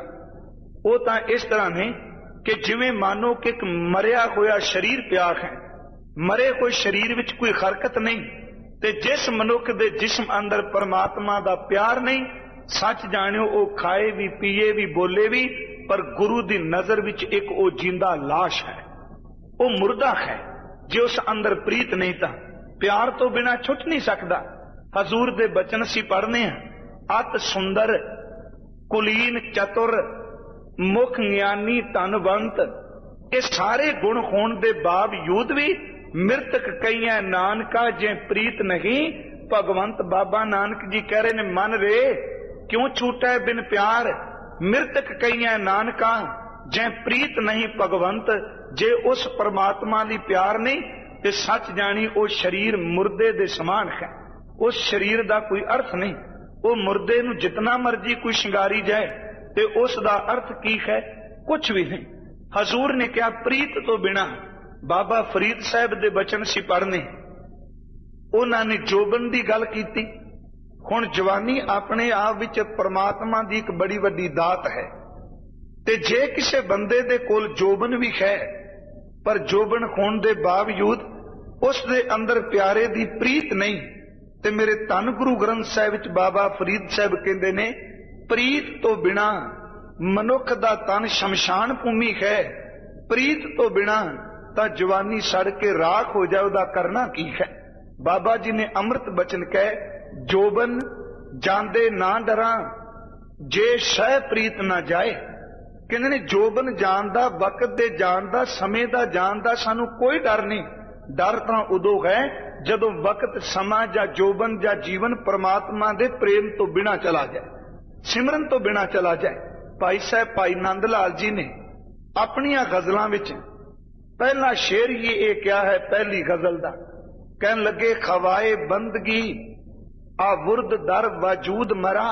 S1: वो तां इस तरह ने कि जिवें मानो कि एक मरिया होया शरीर पिया है, मरे हुए शरीर विच कोई हरकत नहीं, ते जिस मनुख दे जिस्म अंदर परमात्मा दा प्यार नहीं, सच जानियो वो खाए भी, पीए भी, बोले भी, पर गुरु दी नजर विच एक वो जिंदा लाश है, वो मुर्दा है। जे उस अंदर प्रीत नहीं था, प्यार तो बिना छुट नहीं सकता। हजूर दे बचन सी पढ़ने हैं, अत सुंदर कुलीन चतुर मुख ज्ञानी धनवंत। ये सारे गुण होने दे बावजूद भी मृतक कईयां नानका जे प्रीत नहीं। भगवंत बाबा नानक जी कह रहे ने, मन रे क्यों छूटा बिन प्यार, मृतक कईयां नानका जे प्रीत नहीं। भगवंत जे उस परमात्मा ली प्यार नहीं ते सच जानी वो शरीर मुर्दे दे समान है, उस शरीर दा कोई अर्थ नहीं। वो मुर्दे नूं जितना मर्जी कोई शिंगारी जाए ते उस दा अर्थ की है, कुछ भी नहीं। हजूर ने क्या प्रीत तो बिना। बाबा फरीद साहब दे बचन सी पढ़ने, उन्होंने जोबन की गल की। हुण जवानी अपने आप विच परमात्मा की एक बड़ी वड्डी दात है, ते जे किसी बंदे दे कोल जोबन भी है, पर जोबन होने दे बावजूद उस दे अंदर प्यारे दी प्रीत नहीं, ते मेरे धन गुरु ग्रंथ साहिब विच बाबा फरीद साहब कहंदे ने, प्रीत तो बिना मनुख दा तन शमशान भूमि है, प्रीत तो बिना ता जवानी सड़ के राख हो जाए, उदा करना की है। बाबा जी ने अमृत बचन कहे, जोबन जांदे ना डरा जे शह प्रीत ना जाए। कहंदे ने जोबन जान दा, वक्त दे जान दा, समय दा जान दा सानू कोई डर नहीं। डर तां उदों है जदों वक्त, समा जा जोबन जा जीवन परमात्मा दे प्रेम तो बिना चला जाए, सिमरन तो बिना चला जाए। भाई साहब भाई नंद लाल जी ने अपनियां गजलां विच पहला शेर ही ये क्या है, पहली गजल दा कहन लगे, खवाए बंदगी आ वुर्द दर वजूद मरा।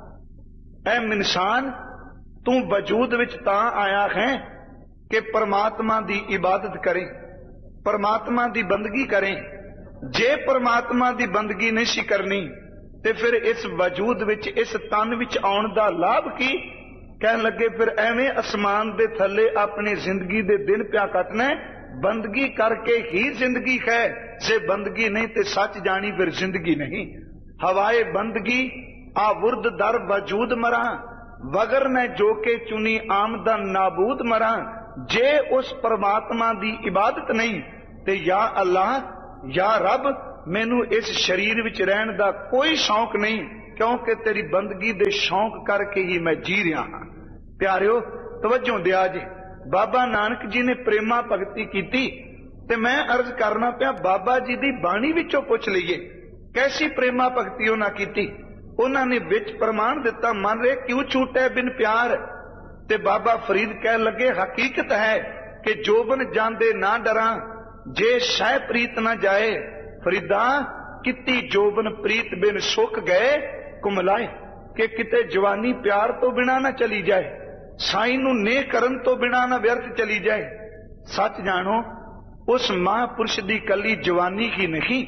S1: ऐ इंसान तू वजूद विच तां आया है कि परमात्मा दी इबादत करें, परमात्मा दी बंदगी करें। जे परमात्मा दी बंदगी नहीं सी करनी ते फिर इस वजूद विच, इस तन विच आउण दा लाभ की। कहन लगे फिर एवें आसमान दे थले अपनी जिंदगी दे दिन प्या कटना, बंदगी करके ही जिंदगी है, जे बंदगी नहीं ते सच जानी फिर जिंदगी नहीं। हवाए बंदगी आ वुर्द दर वजूद मरा, वगर न जो के चुनी आमदन नाबूद मरा। जे उस परमात्मा दी इबादत नहीं ते या अल्लाह या रब मैनू इस शरीर विच रहन दा कोई शौक नहीं, क्योंकि तेरी बंदगी दे शौक करके ही मैं जी रहा हाँ। प्यारिओ तवज्जो दिया जी, बाबा नानक जी ने प्रेमा भगती कीती ते मैं अर्ज करना पिया बाबा जी दी बाणी विचों पुछ लईए कैसी प्रेमा भगती उन्हां कीती। उन्हां ने विच प्रमाण दिता, मन रे क्यों छूटे बिन प्यार। ते बाबा फरीद कह लगे हकीकत है कि जोबन जांदे ना डरा जे शह प्रीत ना जाए। फरीदा किती जोबन प्रीत बिन सुख गए कुमलाए, कि किते जवानी प्यार तो बिना ना चली जाए, साई नू ने करन तो बिना ना व्यर्थ चली जाए। सच जानो उस महापुरुष दी कली जवानी ही नहीं,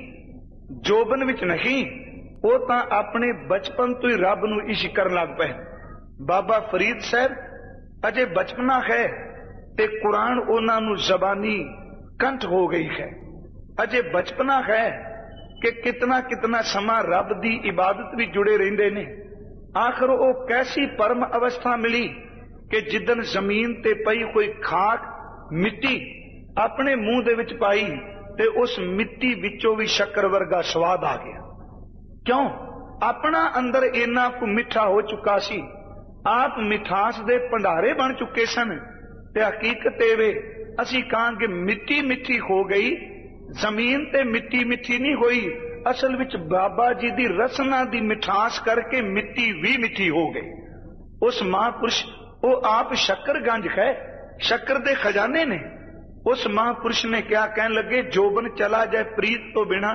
S1: जोबन विच नहीं, वो तां अपने बचपन तो ही रब नू इश्क करन लग पए। बाबा फरीद साहब अजे बचपना है ते कुरान उन्हां नू जबानी कंठ हो गई है। अजे बचपना है कि कितना कितना समा रब दी इबादत भी जुड़े रहिंदे ने। आखिर वो कैसी परम अवस्था मिली कि जिदन जमीन ते पई कोई खाक मिट्टी अपने मुंह दे विच पाई ते उस मिट्टी विचों भी शक्कर वर्गा स्वाद आ गया। क्यों? अपना अंदर इन्ना को मिठा हो चुका सी, आप मिठास दे भंडारे बन चुके सन। ते हकीकत एवे असी कहांगे मिट्टी मिठी हो गई, जमीन ते मिट्टी मिठी नहीं हुई, असल विच बाबा जी दी रसना दी मिठास करके मिट्टी भी मिठी हो गई। उस महापुरुष वो आप शक्करगंज है, शक्कर दे खजाने ने। उस महापुरुष ने क्या कहन लगे, जोबन चला जाए प्रीत तो बिना,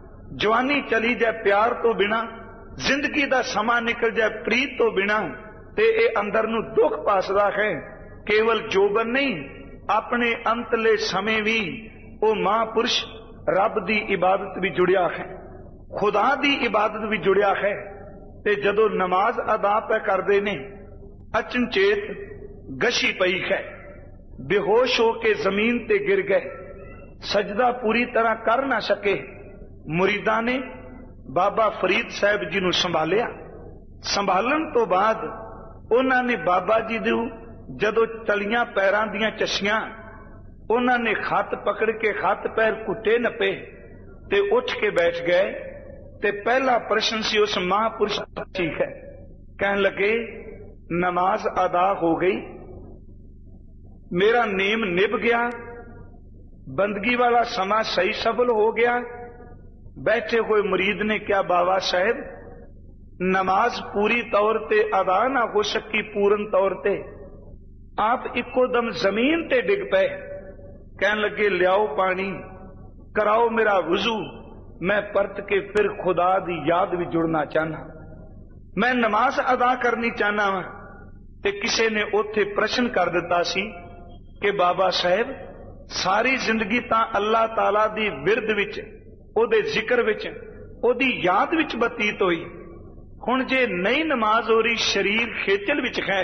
S1: जवानी चली जाए प्यार तो बिना, जिंदगी दा समा निकल जाए प्रीत तो बिना, ते ए अंदर नू दुख पासदा है। केवल जोबन नहीं, अपने अंतले समय भी वो महापुरुष रब दी इबादत भी जुड़िया है, खुदा दी इबादत भी जुड़िया है। ते जदों नमाज अदा पे करदे ने, अचनचेत गशी पई है, बेहोश होके जमीन ते गिर गए, सजदा पूरी तरह कर ना सके। मुरीदा ने बाबा फरीद साहब जी नू संभालिया। संभालन तो बाद उन्होंने बाबा जी दू जदों तलियां पैरां दियां चस्सियां, उन्होंने खत पकड़ के खत पैर घुटे नपे ते उठ के बैठ गए। ते पहला प्रश्न सी उस महापुरुष ठीक है, कहन लगे नमाज अदा हो गई, मेरा नेम निभ गया, बंदगी वाला समा सही सफल हो गया। बैठे हुए मुरीद ने क्या, बाबा साहब नमाज पूरी तौर ते अदा ना हो सकी पूर्ण तौर ते, आप इको दम जमीन ते डिग पे। कहन लगे लियाओ पानी, कराओ मेरा वुजू, मैं परत के फिर खुदा दी याद भी जुड़ना चाहना, मैं नमाज अदा करनी चाहना वा। ते किसी ने उथे प्रश्न कर दिता सी कि बाबा साहब सारी जिंदगी तां अल्लाह ताला दी विरद विच, ओदे जिक्र विच, ओदी याद विच बतीत होई, हुण जे नहीं नमाज हो रही, शरीर खेचल विच है,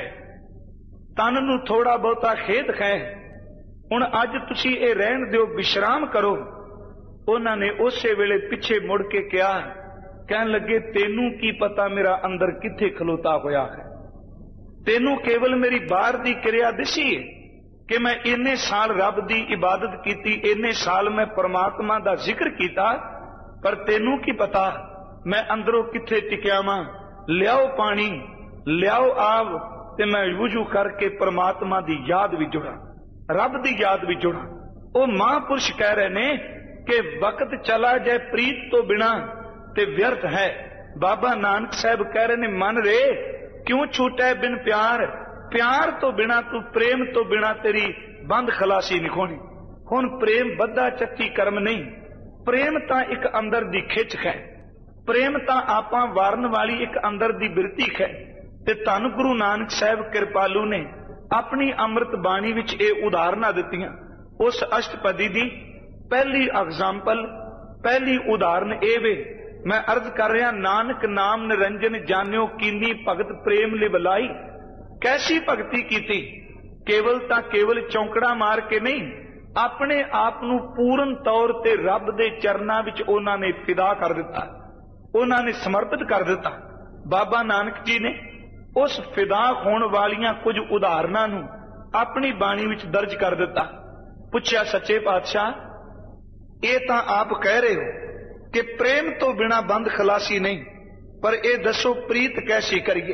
S1: तन नू थोड़ा बहुता खेद है, हुण अज तुसी ए रहन दिओ, विश्राम करो। उन्होंने उसे वेले पिछे मुड़ के कहा, कहन लगे तेनू की पता मेरा अंदर किथे खलोता होया है, तेनू केवल मेरी बाहर दी क्रिया दिसी है कि मैं इन्ने साल रब दी इबादत की, इन्ने साल मैं परमात्मा दा जिक्र किया, पर तेनू की पता मैं अंदरों किथे टिकिया वां। लियाओ पानी, लियाओ आव, ते मैं वुजू करके परमात्मा दी याद भी जुड़ा, रब दी याद भी जुड़ा। वो महापुरुष कह रहे ने कि वक्त चला जाए प्रीत तो बिना ते व्यर्थ है। बाबा नानक साहब कह रहे ने, मन रे क्यों छूटे बिन प्यार, प्यार तो बिना तू, प्रेम तो बिना तेरी बंद खलासी नहीं होनी। हुण प्रेम बद्धा चक्की कर्म नहीं, प्रेम तां एक अंदर दी खिच है, प्रेम तां आपां वारन वाली एक अंदर दी बिरती है। ते धन गुरु नानक साहब कृपालू ने अपनी अमृत बाणी विच ए उदाहरणां दित्तियां। उस अष्टपदी दी पहली एग्जाम्पल, पहली उदाहरण ए वे, मैं अर्ज कर रहा, नानक नाम निरंजन जान्यो कीनी भगत प्रेम लिवलाई। कैसी भगती कीती, केवल तां केवल चौंकड़ा मार के नहीं, अपने आप नू पूर्ण तौर ते रब दे चरनां विच उन्हां ने फिदा कर दिता, उन्हां ने समर्पित कर दिता। बाबा नानक जी ने उस फिदा होने वालियां कुछ उदाहरणां नू अपनी बाणी विच दर्ज कर दिता। पुछया सच्चे पातशाह ये तो आप कह रहे हो कि प्रेम तो बिना बंद खलासी नहीं, पर यह दसो प्रीत कैसी करिए,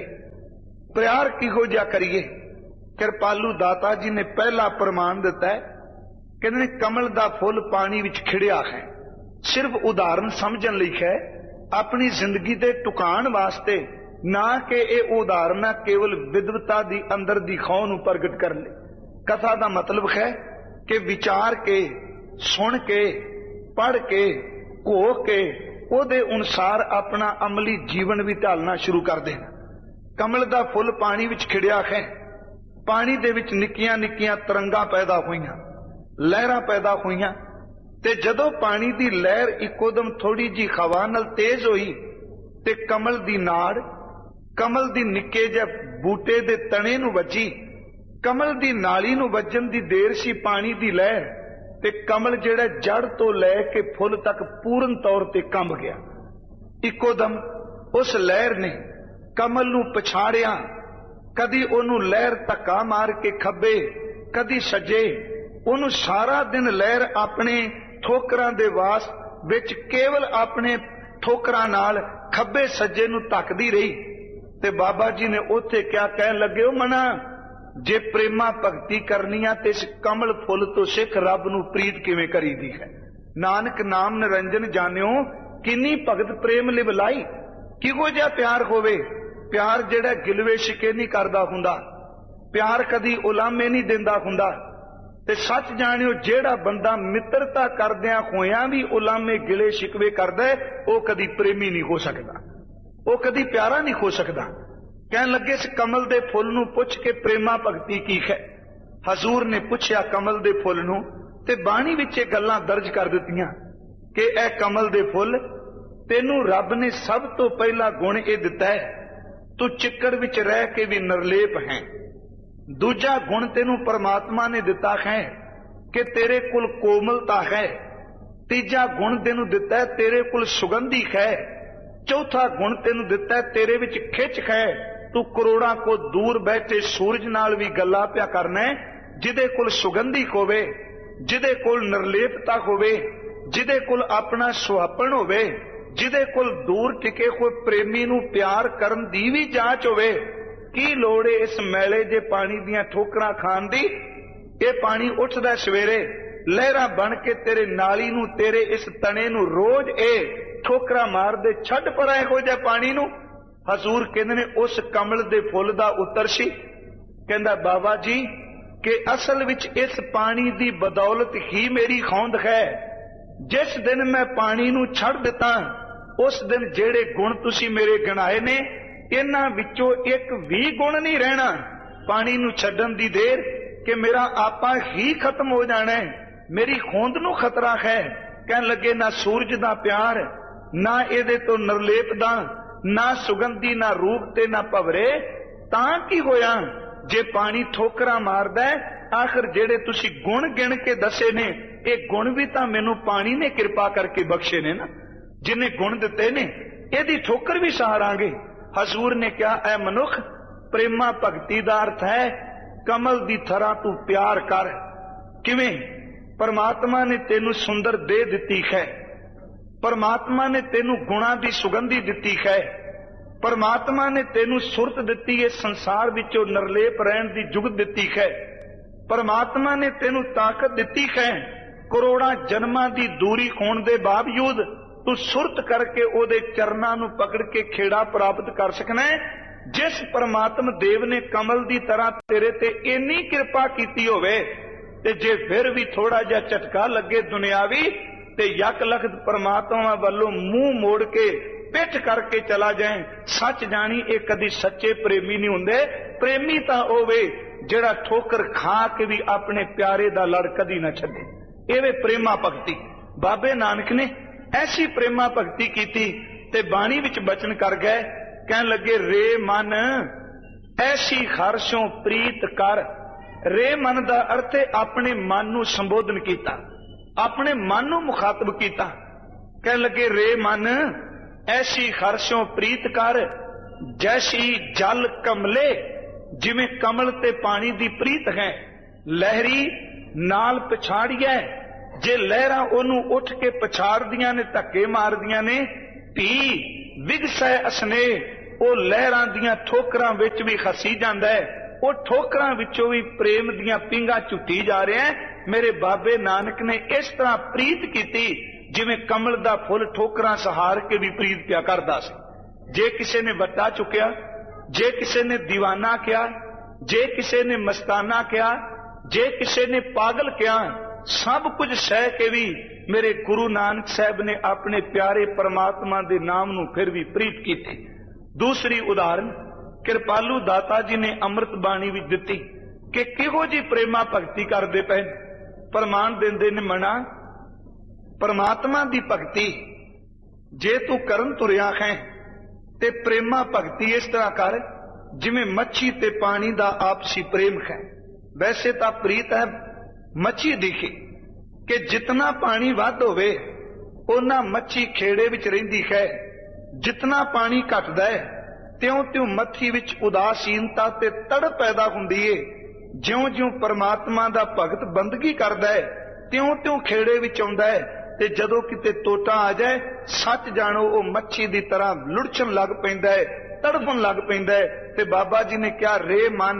S1: प्यार किहो जिहा करिए। कृपालू दाता जी ने पहला प्रमाण दिता है, कहते कमल दा फुल पानी विच खिड़िया है। सिर्फ उदाहरण समझण लई है, अपनी जिंदगी दे टुकाण वास्ते ना कि यह उदाहरण केवल विद्वता दी अंदर दी खौह नूं प्रगट कर ले। कथा दा मतलब है कि विचार के, सुन के, पढ़ के, घो के ਉਹਦੇ ਅਨੁਸਾਰ अपना अमली जीवन भी ढालना शुरू कर देना। कमल दा फुल पानी विच खिड़िया है, पानी दे विच निक्कियां निक्कियां तरंगां पैदा होईयां, लहरां पैदा होईयां, ते जदों पानी दी लहर इकोदम थोड़ी जी हवा नाल तेज होई ते कमल दी नाड़ कमल दी निक्के जिहे बूटे दे तणे नूं वजी, कमल दी नाली नूं वजन दी देर सी पानी दी लहर ते कमल जिहड़ा जड़ तो लैके फुल तक पूर्ण तौर ते कंब गया। इकोदम उस लहर ने कमल नूं पछाड़िया, कदी ओनू लहर धक्का मार के खब्बे, कदी सज्जे, ओनू सारा दिन लहर अपने ठोकरां दे वास विच केवल अपने ठोकरां नाल खब्बे सज्जे नूं धक्कदी रही। ते बाबा जी ने उत्थे क्या कहन लगे, ओ मना जे प्रेमा भगती करनी आ ते इस कमल फुल तो सिख रब नूं प्रीत किवें करीदी है। नानक नाम निरंजन जानियो किन्नी भगत प्रेम लिवलाई, किहो जिहा प्यार होवे। प्यार जिहड़ा गिलवे शिके नहीं करदा हुंदा, प्यार कदी उलामे नहीं दिंदा हुंदा। ते सच जानियो जिहड़ा बंदा मित्रता करदियां होइयां भी उलामे गिले शिकवे करदा है, वो कदी प्रेमी नहीं हो सकदा, वो कदी प्यारा नहीं हो सकदा। कहन लगे इस कमल दे फुल नूं पुछ के प्रेमा भगती की है। हजूर ने पुछया कमल दे फुल नूं ते बाणी विच गल्लां दर्ज कर दित्तियां कि ए कमल दे फुल, तेनू रब ने सब तो पहला गुण ये दिता है, तू चिक्कड़ विच रह के भी निर्लेप है। दूजा गुण तेनू परमात्मा ने दिता है कि तेरे कुल कोमलता है। तीजा गुण तेनू दिता है तेरे कुल सुगंधी है। चौथा गुण तेनू दिता है तेरे विच खिच है। तू करोड़ां को दूर बैठे सूरज नाल भी गल्ला पिया करना है, जिदे कुल सुगंधी होवे, जिदे कुल निर्लेपता होवे, जिदे कुल अपना सुहापन होवे, जिदे कुल दूर टिके कोई प्रेमी नूं प्यार करन दी भी जांच होवे। की लोड़ है इस मैले जे पानी दियां ठोकरां खान दी? ये पानी उठदा सवेरे लहरां बन के तेरे नाली नूं, तेरे इस तने नूं रोज ए ठोकरां मार दे, छड्ड पर इहो जिहा पानी नूं। हजूर कहंदे ने उस कमल दे फुल दा उत्तर सी, कहंदा बाबा जी कि असल विच इस पानी दी बदौलत ही मेरी खौंद है। जिस दिन मैं पानी नूं छड्ड दिता, उस दिन जेड़े गुण तुसी मेरे गिनाए ने, इन्हां विचों एक भी गुण नहीं रहना। पानी नूं छड्डण दी देर कि मेरा आपा ही खत्म हो जाना है, मेरी खोंद नूं खतरा है। कहन लगे ना सूरज दा प्यार, ना इहदे तो निर्लेप दा, ना सुगंधी, ना रूप ते ना भवरे। तां की होया जे पानी ठोकरां मारदा है? आखिर जेड़े तुसी गुण गिण के दसे ने, ये गुण भी तां मैनू पानी ने कृपा करके बख्शे ने ना, जिन्हें गुण दिते ने, इहदी ठोकर भी सहारांगे। हजूर ने क्या ऐ मनुख, प्रेमा भगती दा अर्थ है कमल दी थरा तू प्यार कर। किवें? परमात्मा ने तेनू सुंदर दे दिती है, परमात्मा ने तेनू गुणा दी सुगंधी दिती है, परमात्मा ने तेनू सुरत दिती है, संसार विचों निर्लेप रहन दी जुगत दिती है, परमात्मा ने तेनू ताकत दिती है। करोड़ां जन्मां दी दूरी होण दे बावजूद तू सुरत करके ओदे चरनां नू पकड़ के खेड़ा प्राप्त कर सकना है। जिस परमात्मा देव ने कमल दी तरह तेरे ते इन्नी कृपा कीती होवे, ते जे फिर भी थोड़ा जिहा झटका लगे दुनियावी, ते यक लखत परमात्मा वालों मुंह मोड़ के पिठ करके चला जाए, सच जानी ये कदी सच्चे प्रेमी नहीं हुंदे। प्रेमी तां होवे जिहड़ा ठोकर खा के भी अपने प्यारे दा लड़ कदी ना छड्डे। एवे प्रेमा भगती। बाबे नानक ने ऐसी प्रेमा भगती कीती ते बाणी विच बचन कर गए, कहन लगे रे मन ऐसी हर्षों प्रीत कर। रे मन दा अर्थ है अपने मन नू संबोधन कीता, अपने मन नू मुखातब कीता। कहन लगे रे मन ऐसी हर्षों प्रीत कर, जैसी जल कमले, जिवें कमल ते पानी दी प्रीत है। लहरी नाल पछाड़िए जे लहरां ओनू उठ के पछाड़दियां ने, धक्के मारदियां ने, धी विगसै असने, वो लहरां दियां ठोकरां विच भी खसी जांदा है, वो ठोकरां विचों भी प्रेम दियां पिंगां झुट्टी जा रहे हैं। मेरे बाबे नानक ने इस तरह प्रीत कीती जिवें कमल दा फुल ठोकरां सहार के भी प्रीत पिया करदा सी। जे किसी ने वट्टा चुकिया, जे किसी ने दीवाना किया, जे किसी ने मस्ताना किया, जे किसी ने पागल किया, सब कुछ सह के भी मेरे गुरु नानक साहब ने अपने प्यारे परमात्मा दे नाम नूं फिर भी प्रीत की थी। दूसरी उदाहरण कृपालू दाता जी ने अमृत बाणी भी दिती कि किहो जी प्रेमा भगती करते पे। प्रमाण देंदे ने मना परमात्मा दी भगती जे तू करन तुरिया है ते प्रेमा भगती इस तरह कर जिवें मच्छी ते पानी दा आपसी प्रेम है। वैसे तो प्रीत है मच्छी दिखी कि जितना पानी वध होवे उन्ना मच्छी खेड़े विच रहिंदी है, जितना पानी घटदा है त्यों त्यों मच्छी विच उदासीनता ते तड़प पैदा हुंदी है। ज्यों ज्यों परमात्मा दा भगत बंदगी करदा है त्यों त्यों खेड़े विच आउंदा है, ते जदों किते टोटा आ जाए सच जानो वो मच्छी दी तरह लुढ़चन लग पैंदा है, तड़फन लग पैंदा है। ते बाबा जी ने क्या रे मन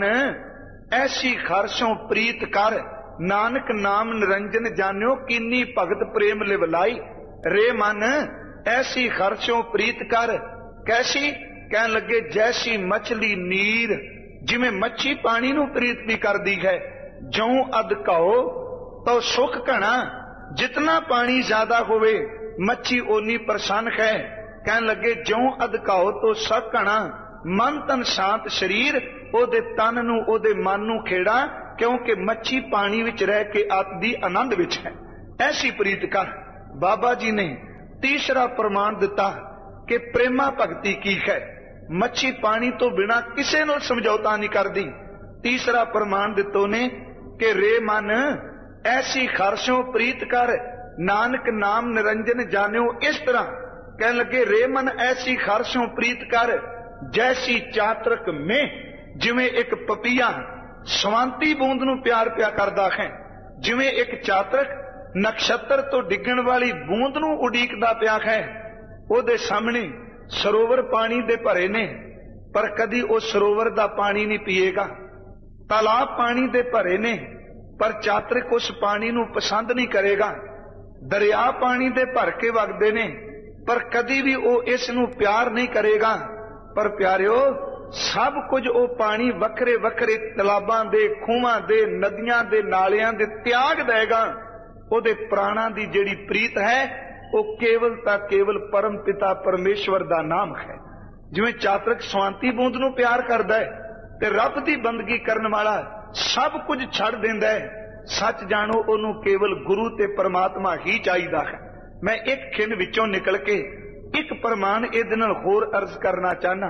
S1: ऐसी खरशों प्रीत कर, नानक नाम निरंजन जान्यो किन्नी भगत प्रेम लिवलाई। रे मन ऐसी खरशों प्रीत कर, कैसी? कहन लगे जैसी मछली नीर, जिमें मच्छी पानी नू प्रीत भी कर दी है। ज्यों अधकाओ तो सुख घना, जितना पानी ज्यादा होवे मच्छी ओनी प्रसन्न है। कहन लगे ज्यों अधकाओ तो सुख घना, मन तन शांत शरीर, ओदे तन नू ओदे मन नू खेड़ा, क्योंकि मच्छी पानी विच रह के आत्म आनंद विच है। ऐसी प्रीत कर। बाबा जी ने तीसरा प्रमाण दिता कि प्रेमा भगती की है। मच्छी पानी तो बिना किसे नाल समझौता नहीं करदी। तीसरा प्रमाण दितो ने कि रे मन ऐसी खरशों प्रीत कर, नानक नाम निरंजन जान्यो इस तरह। कहने लगे रे मन ऐसी खरशों प्रीत कर जैसी चातरक में, जिवें एक पपीहा सवांती बूंद नू प्यार प्या करदा है, जिवें एक चातरक नक्षत्र तो डिगण वाली बूंद नू उडीकदा प्या है। ओदे सामने सरोवर पानी दे भरे ने, पर कदी वो सरोवर दा पानी नहीं पिएगा। तालाब पानी दे भरे ने, पर चातरक उस पानी नू पसंद नहीं करेगा। दरिया पानी दे भर के वगदे ने, पर कदी भी वो इस नू प्यार नहीं करेगा। पर प्यारिओ सब कुछ वो पानी वखरे वखरे तलाबां दे, खूहां दे, नदियां दे, नालियां दे त्याग देगा। ओदे प्राणां दी जेड़ी प्रीत है वो केवल ता केवल परम पिता परमेश्वर दा नाम है। जिवें चातरक स्वांती बूंद नू प्यार करदा है ते रब दी बंदगी करन वाला सब कुछ छड़ देंदा है, सच जानो ओनू केवल गुरु ते परमात्मा ही चाहिदा है। मैं एक खिन विचों निकल के एक प्रमाण इहदे नाल होर अर्ज करना चाहना।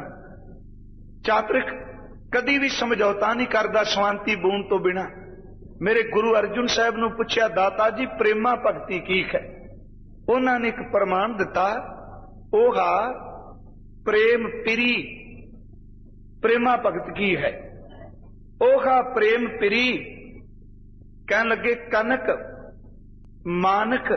S1: चातरक कदी भी समझौता नहीं करदा स्वांती बूंद तो बिना। मेरे गुरु अर्जुन साहब नू पुछया दाता जी प्रेमा भगती की है? उन्होंने एक प्रमाण दिता, ओहा प्रेम पिरी प्रेमा भगत की है। ओहा प्रेम पिरी कहन लगे कनक मानक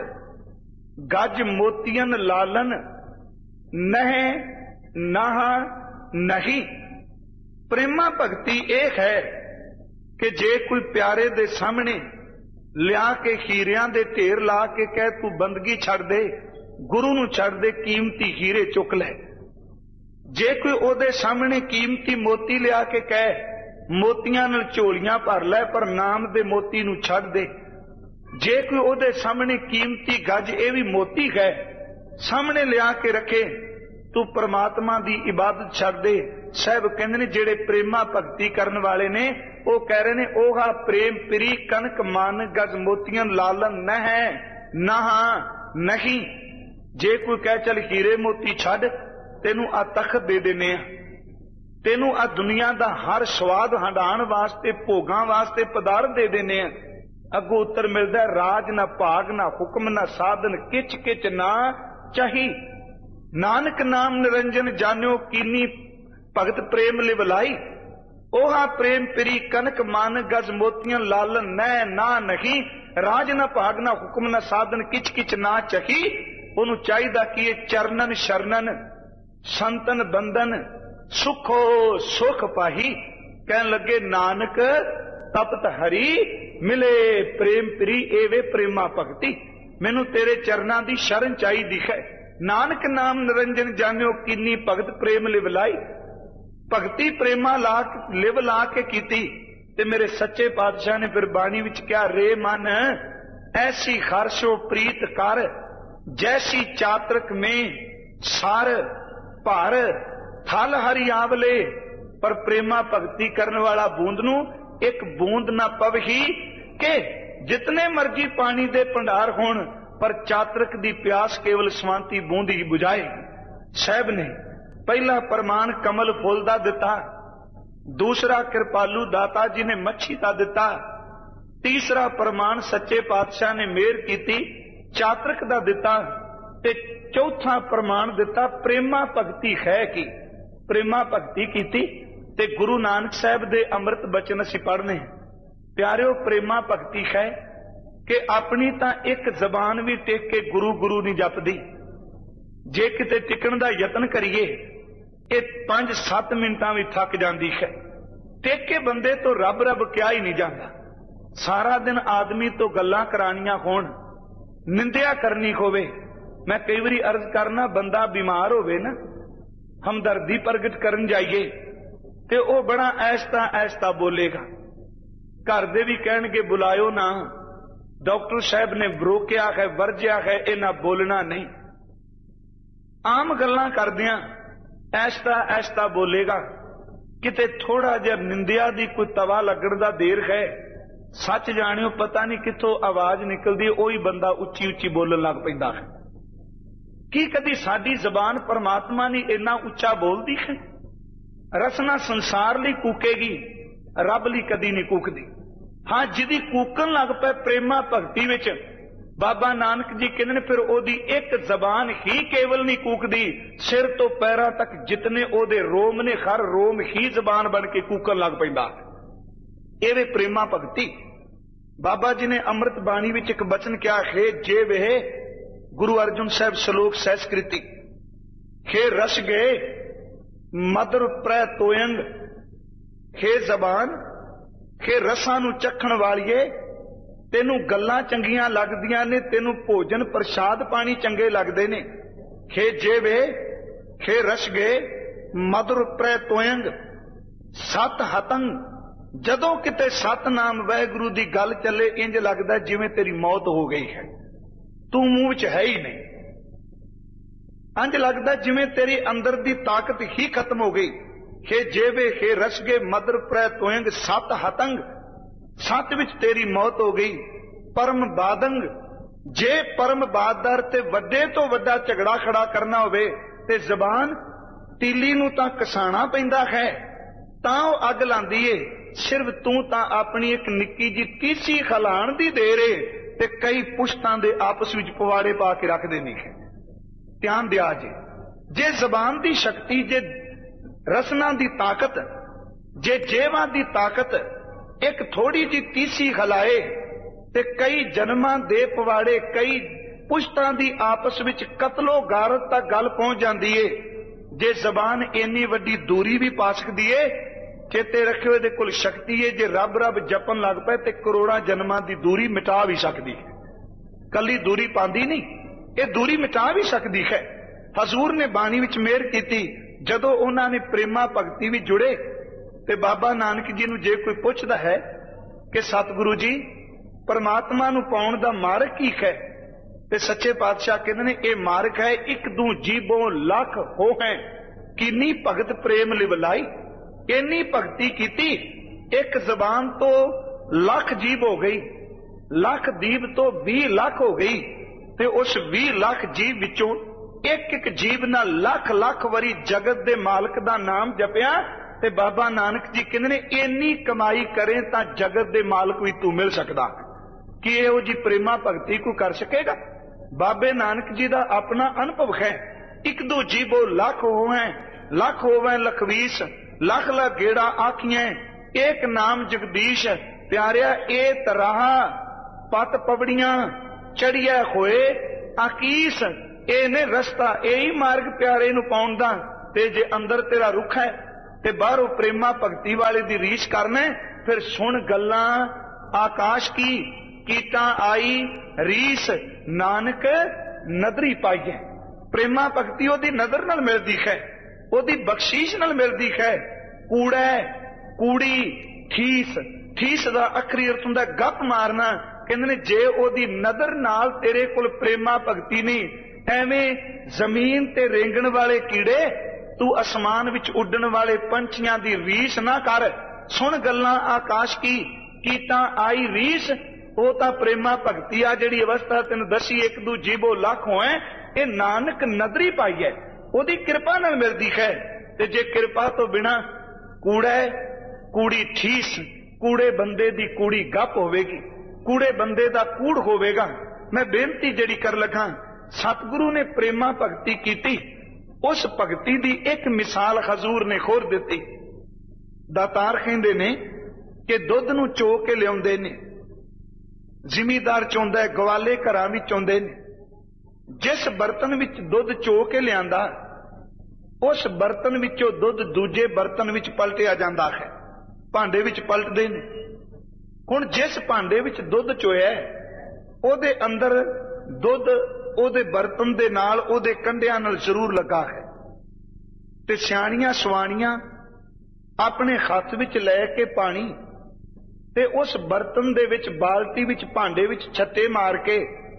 S1: गज मोतियन लालन नह नहा नहीं। प्रेमा भगती एक है कि जे कोई प्यारे दे सामने लिया के हीरियां दे ढेर ला के कह तू बंदगी छड़ दे, गुरु नू छड़ दे, कीमती हीरे चुक ले। जे कोई ओदे सामने कीमती मोती लिया के कह मोतियां नाल झोलियां भर लै, पर नाम दे मोती नू छड़ दे। जे कोई ओदे सामने कीमती गज ए भी मोती है सामने लिया के रखे, तू परमात्मा दी इबादत छड़ दे। साहब कहंदे ने जेड़े प्रेमा भगती करन वाले ने वो कह रहे ने ओहा प्रेम पिरी कनक मान गज मोतियां लालन न है नहा नहीं। जे कोई कह चल हीरे मोती छड़, तेनू आ तख्त दे देने, तेनू आ दुनिया दा हर स्वाद हंडाण वास्ते भोगां वास्ते पदार्थ दे देने, अगों उत्तर मिलदा राज ना भाग ना हुक्म ना साधन किच किच ना चाही। नानक नाम निरंजन जान्यो कीनी भगत प्रेम लिवलाई। ओहा प्रेम पिरी कनक मान गज मोतियां लालन नै ना नहीं राज न भाग न हुक्म न साधन किच किच ना चही। ओनू चाहिदा कि ये चरणन शरणन संतन बंधन सुखो सुख पाही। कहन लगे नानक तपत हरी मिले प्रेम पिरी एवे प्रेमा भगती। मैनू तेरे चरणा दी शरण चाहिदी है। नानक नाम निरंजन जानियो किन्नी भगत प्रेम लिव लाई। भगती प्रेमा ला लिव ला के कीती। ते मेरे सच्चे पातशाह ने फिर बाणी विच क्या रे मन ऐसी हर्षो प्रीत कर जैसी चातरक में सार भार थल हरि आवले। पर प्रेमा भगती करने वाला बूंद नू एक बूंद ना पवही के जितने मर्जी पानी दे भंडार होण पर चातरक दी प्यास केवल स्वांति बूंद ही बुझाएगी। साहब ने पहला प्रमाण कमल फुल दा दिता, दूसरा कृपालू दाता जी ने मच्छी का दिता, तीसरा प्रमाण सच्चे पातशाह ने मेहर की चातरक का दिता, ते चौथा प्रमाण दिता प्रेमा भगती है की। प्रेमा भगती की ते गुरु नानक साहब दे अमृत बचन असीं पढ़ने। प्यारिओ प्रेमा भगती है कि अपनी तां एक जबान भी टेक के गुरु गुरु नहीं जपदी। जे किते टिकण दा यतन करिए ये पांच सत्त मिनटां भी थक जाती है। टेक के बंदे तो रब रब क्या ही नहीं जाता। सारा दिन आदमी तो गल्लां करानियां होण, निंदिया करनी होवे। मैं कई बारी अर्ज करना बंदा बीमार होवे ना, हमदर्दी प्रगट करन जाइए ते ओ बड़ा ऐसता ऐसता बोलेगा। घर दे भी कहणगे बुलायो ना, डॉक्टर साहब ने रोकिया है वर्जिया है इन्हां बोलना नहीं। आम गल्लां करदियां ऐसता ऐसता बोलेगा। किते थोड़ा जिहा निंदिया दी कोई तवा लगण दा देर है, सच जाणियो पता नहीं किथों आवाज निकलदी ओही बंदा उच्ची उच्ची बोलण लग पैंदा है। की कदी साडी जबान परमात्मा ने इन्ना उच्चा बोलदी है? रसना संसार लई कूकेगी, रब लई कदी नहीं कूकदी। हाँ जिदी कूकन लग पे प्रेमा भगती विच बाबा नानक जी कहते ने फिर ओदी एक जबान ही केवल नहीं कूकदी, सिर तो पैरां तक जितने ओदे रोम ने हर रोम ही जबान बन के कूकन लग पैंदा। एवे प्रेमा भगती। बाबा जी ने अमृत बाणी विच एक बचन क्या है, जे वे गुरु अर्जुन साहब श्लोक सहस्कृति हे रस गए मधुर प्रै तोयंग। हे जबान हे रसां नूं चखण वालिए, तेनू गल्लां चंगियां लगदियां ने, तेनू भोजन प्रसाद पानी चंगे लगदे ने। हे जेवे हे रस गए मधुर प्रै तोयंग सत हतंग। जदों किते सतनाम वाहिगुरू दी गल चले इंज लगदा जिवें तेरी मौत हो गई है, तू मूंह च है ही नहीं। अंज लगदा जिवें तेरी अंदर दी ताकत ही खत्म हो गई। हे जेवे हे रसगे मधुर प्रै तोयंग सत हतंग। सत विच तेरी मौत हो गई। परम बादंग, जे परम बादर ते वड्डे तो वड्डा झगड़ा खड़ा करना होवे ते जबान तीली नूं तां कसाणा पैंदा है, तां ओह अग लांदी है। सिर्फ तू तां अपनी एक निक्की जी तीसी खलाण दी देर है ते कई पुश्तां दे आपस विच पवाड़े पा के रख देनी है। ध्यान दिया जे जे जबान दी शक्ति, जे रसना दी ताकत, जे जेवा दी ताकत एक थोड़ी जी तीसी खलाए ते कई जन्मां दे पवाड़े कई पुश्तां दी आपस विच कतलो गारत तक गल पहुंच जाती है। जे जबान इन्नी वड्डी दूरी भी पा सकती है, चेते रखियो इहदे कोल शक्ति है। जे रब रब जपन लग पे ते करोड़ां जन्मां दी दूरी मिटा भी सकती है। कली दूरी पांदी नहीं, ये दूरी मिटा भी सकती है। हजूर ने बाणी विच मेहर कीती, जदों उन्होंने प्रेमा भगती भी जुड़े ते बाबा नानक जी नूं जे कोई पुछदा है कि सतगुरु जी परमात्मा नूं पाउण दा मार्ग की है, ते सच्चे पातशाह कहंदे ने ये मार्ग है एक दू जीबों लख हो है किन्नी भगत प्रेम लिवलाई। इन्नी भगती कीती, एक जबान तो लख जीब हो गई, लख दीब तो भी लख हो गई, ते उस भी लख जीव विचों एक एक जीव ना लख लख वरी जगत दे मालक दा नाम जपिया। ते बाबा नानक जी कहंदे ने इन्नी कमाई करें तां जगत दे मालक भी तू मिल सकदा। कि इहो जी प्रेमा भगती को कर सकेगा? बाबे नानक जी दा अपना अनुभव है। एक दो जीवो लख हो हैं, लख होवें लखवीस, लख लख गेड़ा आखियां एक नाम जगदीश। प्यारिया ए तराह पत पवड़ियां चढ़िया होए आकीस। ए ने रस्ता यही मार्ग प्यारे नूं पाउण दा। ते जे अंदर तेरा रुख है ते बाहरों प्रेमा भगती वाले दी रीछ करना, फिर सुन गल्लां आकाश की कीता आई रीस। नानक नदरी पाईए। प्रेमा भगती ओदी नदर नाल मिलदी है, ओदी बख्शीश नाल मिलदी है। कूड़ा कूड़ी ठीस, ठीस दा अखरी अर्थ हुंदा गप मारना। कहंदे ने जे ओदी नदर नाल तेरे कोल प्रेमा भगती नहीं, एवें जमीन ते रेंगण वाले कीड़े तू आसमान विच उड्डण वाले पंछियां दी रीस ना कर। सुन गल्लां आकाश की कीता आई रीस। वो तां प्रेमा भगती आ जिहड़ी अवस्था तैनूं दसी एक दू जीबो लाख होए, ये नानक नदरी पाई है, ओदी किरपा नाल मिलदी है। ते जे किरपा तो बिना कूड़ा कूड़ी ठीस, कूड़े बंदे दी कूड़ी गप होवेगी, कूड़े बंदे दा कूड़ होवेगा। मैं बेनती जिहड़ी कर लगा, सतगुरु ने प्रेमा भगती कीती, उस भगती दी एक मिसाल हजूर ने खोर दिती। दातार कहंदे ने कि दुध नूं चो के लियाउंदे ने, जिमीदार चोंदा है, गवाले घरां विच आउंदे ने। जिस बर्तन विच दुध चो के लियांदा, उस बर्तन विचों दुध दूजे बर्तन विच पलटिया जांदा है, भांडे विच पलटदे ने। हुण जिस भांडे विच दुध चोया ओदे अंदर दुध ओदे बर्तन दे नाल ओदे कंढियां नाल जरूर लगा है। ते सियाणियां सवाणियां अपने हत्थ विच लै के पानी ते उस बर्तन दे विच बाल्टी विच भांडे विच छत्ते मार के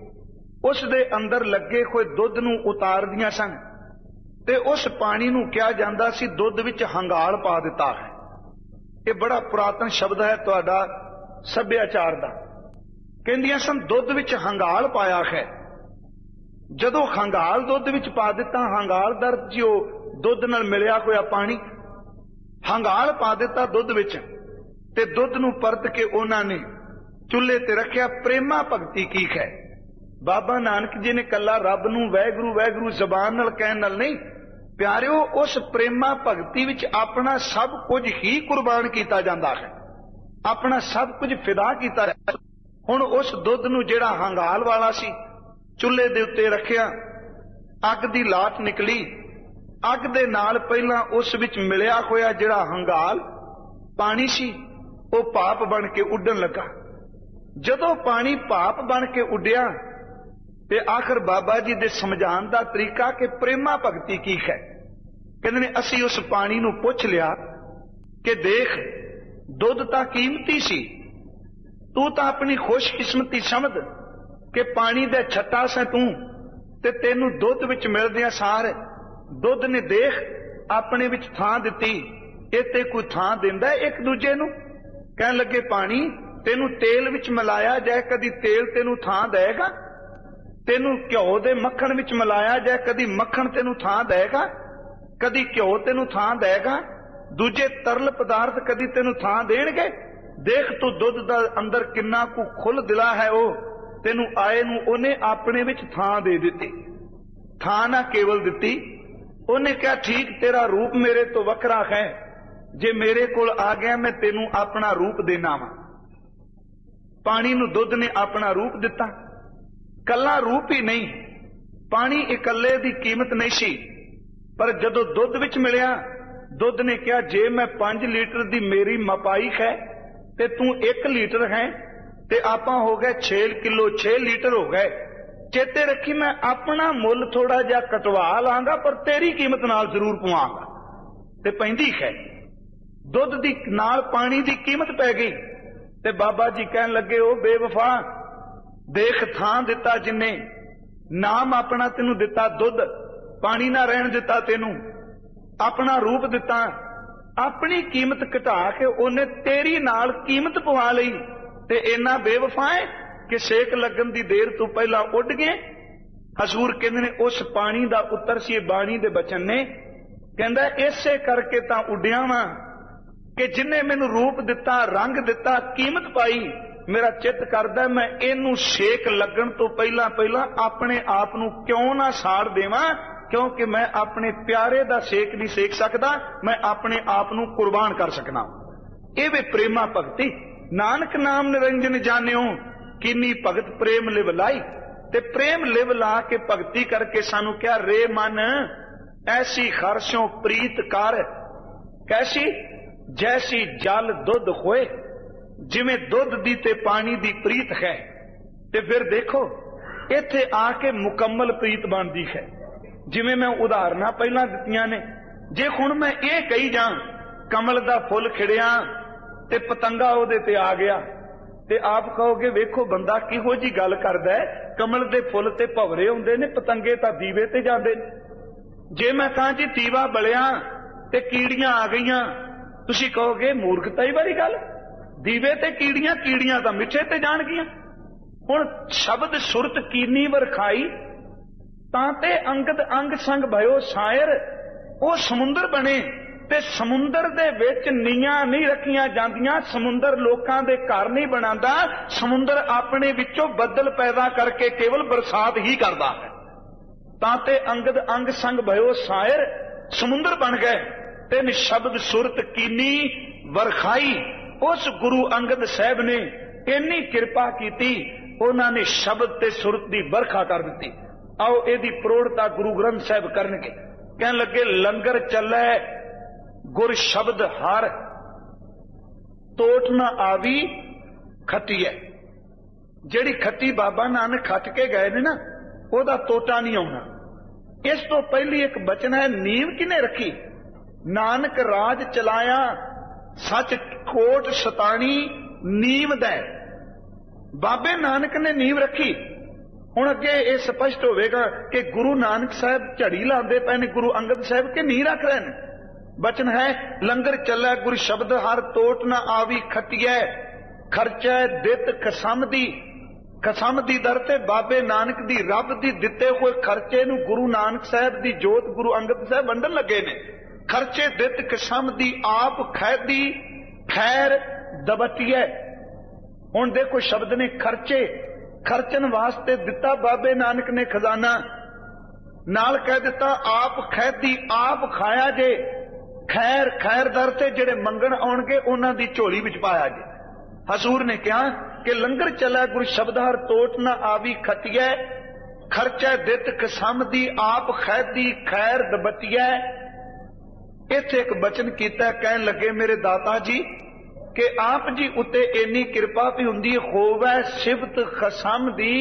S1: उस दे अंदर लगे कोई दुध नूं उतार दियां सन। ते उस पानी नूं कहा जांदा सी दुध विच हंगाल पा दिता है। ये बड़ा पुरातन शब्द है तुहाडा सभ्याचार दा। कहंदियां सन दुध विच हंगाल पाया है। जदों हंगाल दुध विच पा दिता, हंगाल दर जो दुध नाल मिलिया होया पानी, हंगाल पा दिता दुध विच, ते दुध नूं परत के उन्हां ने चुल्हे ते रखिया। प्रेमा भगती की है। बाबा नानक जी ने कला रब नूं वैगुरू वैगुरू जबान नाल कहण नाल नहीं, प्यारिओ उस प्रेमा भगती विच अपना सब कुछ ही कुर्बान कीता जांदा है, अपना सब कुछ फिदा कीता है। हुण उस दुध नूं जिहड़ा हंगाल वाला सी चुल्हे दे उत्ते रखिया, अग दी लाट निकली, अग दे नाल पहलां उस विच मिलिया होया जिहड़ा हंगाल पानी सी वो भाप बन के उड्डण लगा। जदों पानी भाप बन के उड्डिया ते आखिर बाबा जी दे समझाण दा तरीका कि प्रेमा भगती की है। कहंदे ने असीं उस पानी नूं पुछ लिया कि देख दुध तां कीमती सी, तू तां अपनी खुशकिस्मती समझ कि पानी दे छट्टा से तू ते तेनू दुध विच मिलदियां सार दुध ने देख अपने विच थां दिती। इत्ते कोई थां दिंदा एक दूजे नूं? कहण लगे पानी तेनू तेल विच मिलाया जाए, कदी तेल तेनू थां देगा? तेनू घ्यो दे मक्खण विच मिलाया जाए, कदी मक्खण तेनू थां देगा? कदी घ्यो तेनू थां देगा? दूजे तरल पदार्थ कदी तेनू थां देणगे? देख तू दुध दा अंदर किन्ना कु खुल दिला है, वो तेनू आए नू उन्हें अपने विच थां दे दिती। थां ना केवल दिती, उन्हें कहा ठीक तेरा रूप मेरे तो वखरा है, जे मेरे कोल आ गया मैं तेनू अपना रूप देना वा। पानी नू दुध ने अपना रूप दिता। कला रूप ही नहीं, पानी इकल्ले दी कीमत नहीं सी, पर जदों दुध विच मिलिया दुध ने कहा जे मैं पांच लीटर दी मेरी मपाई है ते तू एक लीटर है ते आपां हो गए छे किलो छे लीटर हो गए। चेते रखी मैं अपना मुल थोड़ा जा कटवा लांगा पर तेरी कीमत नाल जरूर पवांगा। ते पैंदी है दुध दी नाल पानी दी कीमत पै गई। ते बाबा जी कहन लगे ओ बेवफा देख थां दिता जिन्ने, नाम अपना तेनू दिता, दुध पानी ना रहन दिता, तेनू अपना रूप दिता, अपनी कीमत घटा के उन्हें तेरी नाल कीमत पवा लई। ते इन्ना बेवफा है कि सेक लगन दी देर तो पहला उड़ गए। हजूर कहंदे ने उस पानी दा उत्तर सी बाणी दे बचन ने, कहंदा इसे करके तां उड्डिया वां कि जिन्ने मैनू रूप दिता, रंग दिता, कीमत पाई, मेरा चित करदा मैं इनू सेक लगन तो पहला पहला अपने आप नू क्यों ना साड़ देवां, क्योंकि मैं अपने प्यारे दा सेक नहीं सेक सकता, मैं अपने आप नूं कुर्बान कर सकना। ये वे प्रेमा भगती। नानक नाम निरंजन जानियो किन्नी भगत प्रेम लिव लाई। ते प्रेम लिव ला के भगती करके सानू क्या रे मन ऐसी खरसों प्रीत कर, कैसी जैसी जल दुध होए, जिवें दुध दी ते पानी दी प्रीत है। ते फिर देखो इत्थे आके मुकम्मल प्रीत बनदी है। जिवें मैं उदाहरणां पहलां दित्तियां ने, जे हुण मैं ये कही जां कमल दा फुल खिड़िया ते पतंगा ओहदे ते आ गया, ते आप कहोगे वेखो बंदा किहो जी गल करदा है, कमल दे फुल ते भवरे हुंदे ने, पतंगे तां दीवे ते जांदे ने। जे मैं कहां जी दीवा बलिया ते कीड़ियां आ गईयां, तुसीं कहोगे मूर्खताई वाली गल, दीवे ते कीड़ियां, कीड़ियां तां मिੱਠੇ ते जाणगियां। हुण शब्द सुरत कीनी वरखाई तां ते अंगद अंग संग भयो शायर। ਉਹ ਸਮੁੰਦਰ ਬਣੇ ਤੇ ਸਮੁੰਦਰ ਦੇ ਵਿੱਚ ਨੀਆਂ ਨਹੀਂ ਰੱਖੀਆਂ ਜਾਂਦੀਆਂ, ਸਮੁੰਦਰ ਲੋਕਾਂ ਦੇ ਘਰ ਨਹੀਂ ਬਣਾਉਂਦਾ, ਸਮੁੰਦਰ ਆਪਣੇ ਵਿੱਚੋਂ ਬੱਦਲ ਪੈਦਾ ਕਰਕੇ ਕੇਵਲ ਬਰਸਾਤ ਹੀ ਕਰਦਾ ਹੈ। ਤਾਂ ਤੇ ਅੰਗਦ ਅੰਗ ਸੰਗ भयो शायर, ਸਮੁੰਦਰ ਬਣ ਗਏ ਤੇ ਨਿਸ਼ਬਦ ਸੁਰਤ ਕੀਨੀ ਵਰਖਾਈ। ਉਸ ਗੁਰੂ ਅੰਗਦ ਸਾਹਿਬ ਨੇ ਇੰਨੀ ਕਿਰਪਾ ਕੀਤੀ, ਉਹਨਾਂ ਨੇ ਸ਼ਬਦ ਤੇ ਸੁਰਤ ਦੀ ਵਰਖਾ ਕਰ ਦਿੱਤੀ। आओ ਇਹਦੀ ਪ੍ਰੋੜਤਾ ਗੁਰੂ ਗ੍ਰੰਥ ਸਾਹਿਬ ਕਰਨਗੇ। ਕਹਿਣ ਲੱਗੇ ਲੰਗਰ ਚੱਲੇ ਗੁਰ ਸ਼ਬਦ ਹਰ, ਤੋਟ ਨਾ ਆਵੀ ਖੱਟੀਐ। ਜਿਹੜੀ ਖੱਟੀ ਬਾਬਾ ਨਾਨਕ ਖੱਟ ਕੇ ਗਏ ਨੇ ਨਾ, ਉਹਦਾ ਤੋਟਾ ਨਹੀਂ ਆਉਣਾ। ਇਸ ਤੋਂ ਪਹਿਲੀ ਇੱਕ ਬਚਨ ਹੈ, ਨੀਂਵ ਕਿਨੇ ਰੱਖੀ? ਨਾਨਕ ਰਾਜ ਚਲਾਇਆ ਸੱਚ ਕੋਟ ਸਤਾਣੀ ਨੀਂਵ ਦਾ। ਬਾਬੇ ਨਾਨਕ ਨੇ ਨੀਂਵ ਰੱਖੀ। ਹੁਣ ਅੱਗੇ ਇਹ ਸਪਸ਼ਟ ਹੋਵੇਗਾ ਕਿ ਗੁਰੂ ਨਾਨਕ ਸਾਹਿਬ ਝੜੀ ਲਾਉਂਦੇ ਪਏ ਨੇ ਗੁਰੂ ਅੰਗਦ ਸਾਹਿਬ ਕੇ ਨਹੀਂ ਰੱਖ ਰਹੇ ਨੇ। ਬਚਨ ਹੈ ਲੰਗਰ ਚੱਲੇ ਗੁਰ ਸ਼ਬਦ ਹਰ, ਤੋਟ ਨਾ ਆਵੀ ਖੱਟੀਐ, ਖਰਚੈ ਦਿੱਤ ਖਸਮ ਦੀ। ਖਸਮ ਦੀ ਦਰ ਤੇ ਬਾਬੇ ਨਾਨਕ ਦੀ ਰੱਬ ਦੀ ਦਿੱਤੇ ਹੋਏ ਖਰਚੇ ਨੂੰ ਗੁਰੂ ਨਾਨਕ ਸਾਹਿਬ ਦੀ ਜੋਤ ਗੁਰੂ ਅੰਗਦ ਸਾਹਿਬ ਵੰਡਣ ਲੱਗੇ ਨੇ। ਖਰਚੇ ਦਿੱਤ ਖਸਮ ਦੀ ਆਪ ਖੈਦੀ ਖੈਰ ਦਬਟੀਐ। ਹੁਣ ਦੇਖੋ ਸ਼ਬਦ ਨੇ ਖਰਚੇ, ਖਰਚਣ ਵਾਸਤੇ ਦਿੱਤਾ ਬਾਬੇ ਨਾਨਕ ਨੇ ਖਜ਼ਾਨਾ, ਨਾਲ ਕਹਿ ਦਿੱਤਾ ਆਪ ਖੈਦੀ ਆਪ ਖਾਇਆ ਜੇ। ਖੈਰ ਖੈਰ ਦਰ ਤੇ ਜਿਹੜੇ ਮੰਗਣ ਆਉਣਗੇ ਉਹਨਾਂ ਦੀ ਝੋਲੀ ਵਿੱਚ ਪਾਇਆ ਜੇ। ਹਜ਼ੂਰ ਨੇ ਕਿਹਾ ਕਿ ਲੰਗਰ ਚੱਲਿਆ ਗੁਰ ਸ਼ਬਦ ਹਰ, ਤੋਟ ਨਾ ਆਵੀ ਖਟੀਐ, ਖਰਚੈ ਦਿੱਤ ਕਸਮ ਦੀ ਆਪ ਖੈਦੀ ਖੈਰ ਦਬਟੀਐ। ਇੱਥੇ ਇੱਕ ਬਚਨ ਕੀਤਾ, ਕਹਿਣ ਲੱਗੇ ਮੇਰੇ ਦਾਤਾ ਜੀ ਕਿ ਆਪ ਜੀ ਉੱਤੇ ਇੰਨੀ ਕਿਰਪਾ ਵੀ ਹੁੰਦੀ ਹੋਵੇ ਸਿਫਤ ਖਸਮ ਦੀ,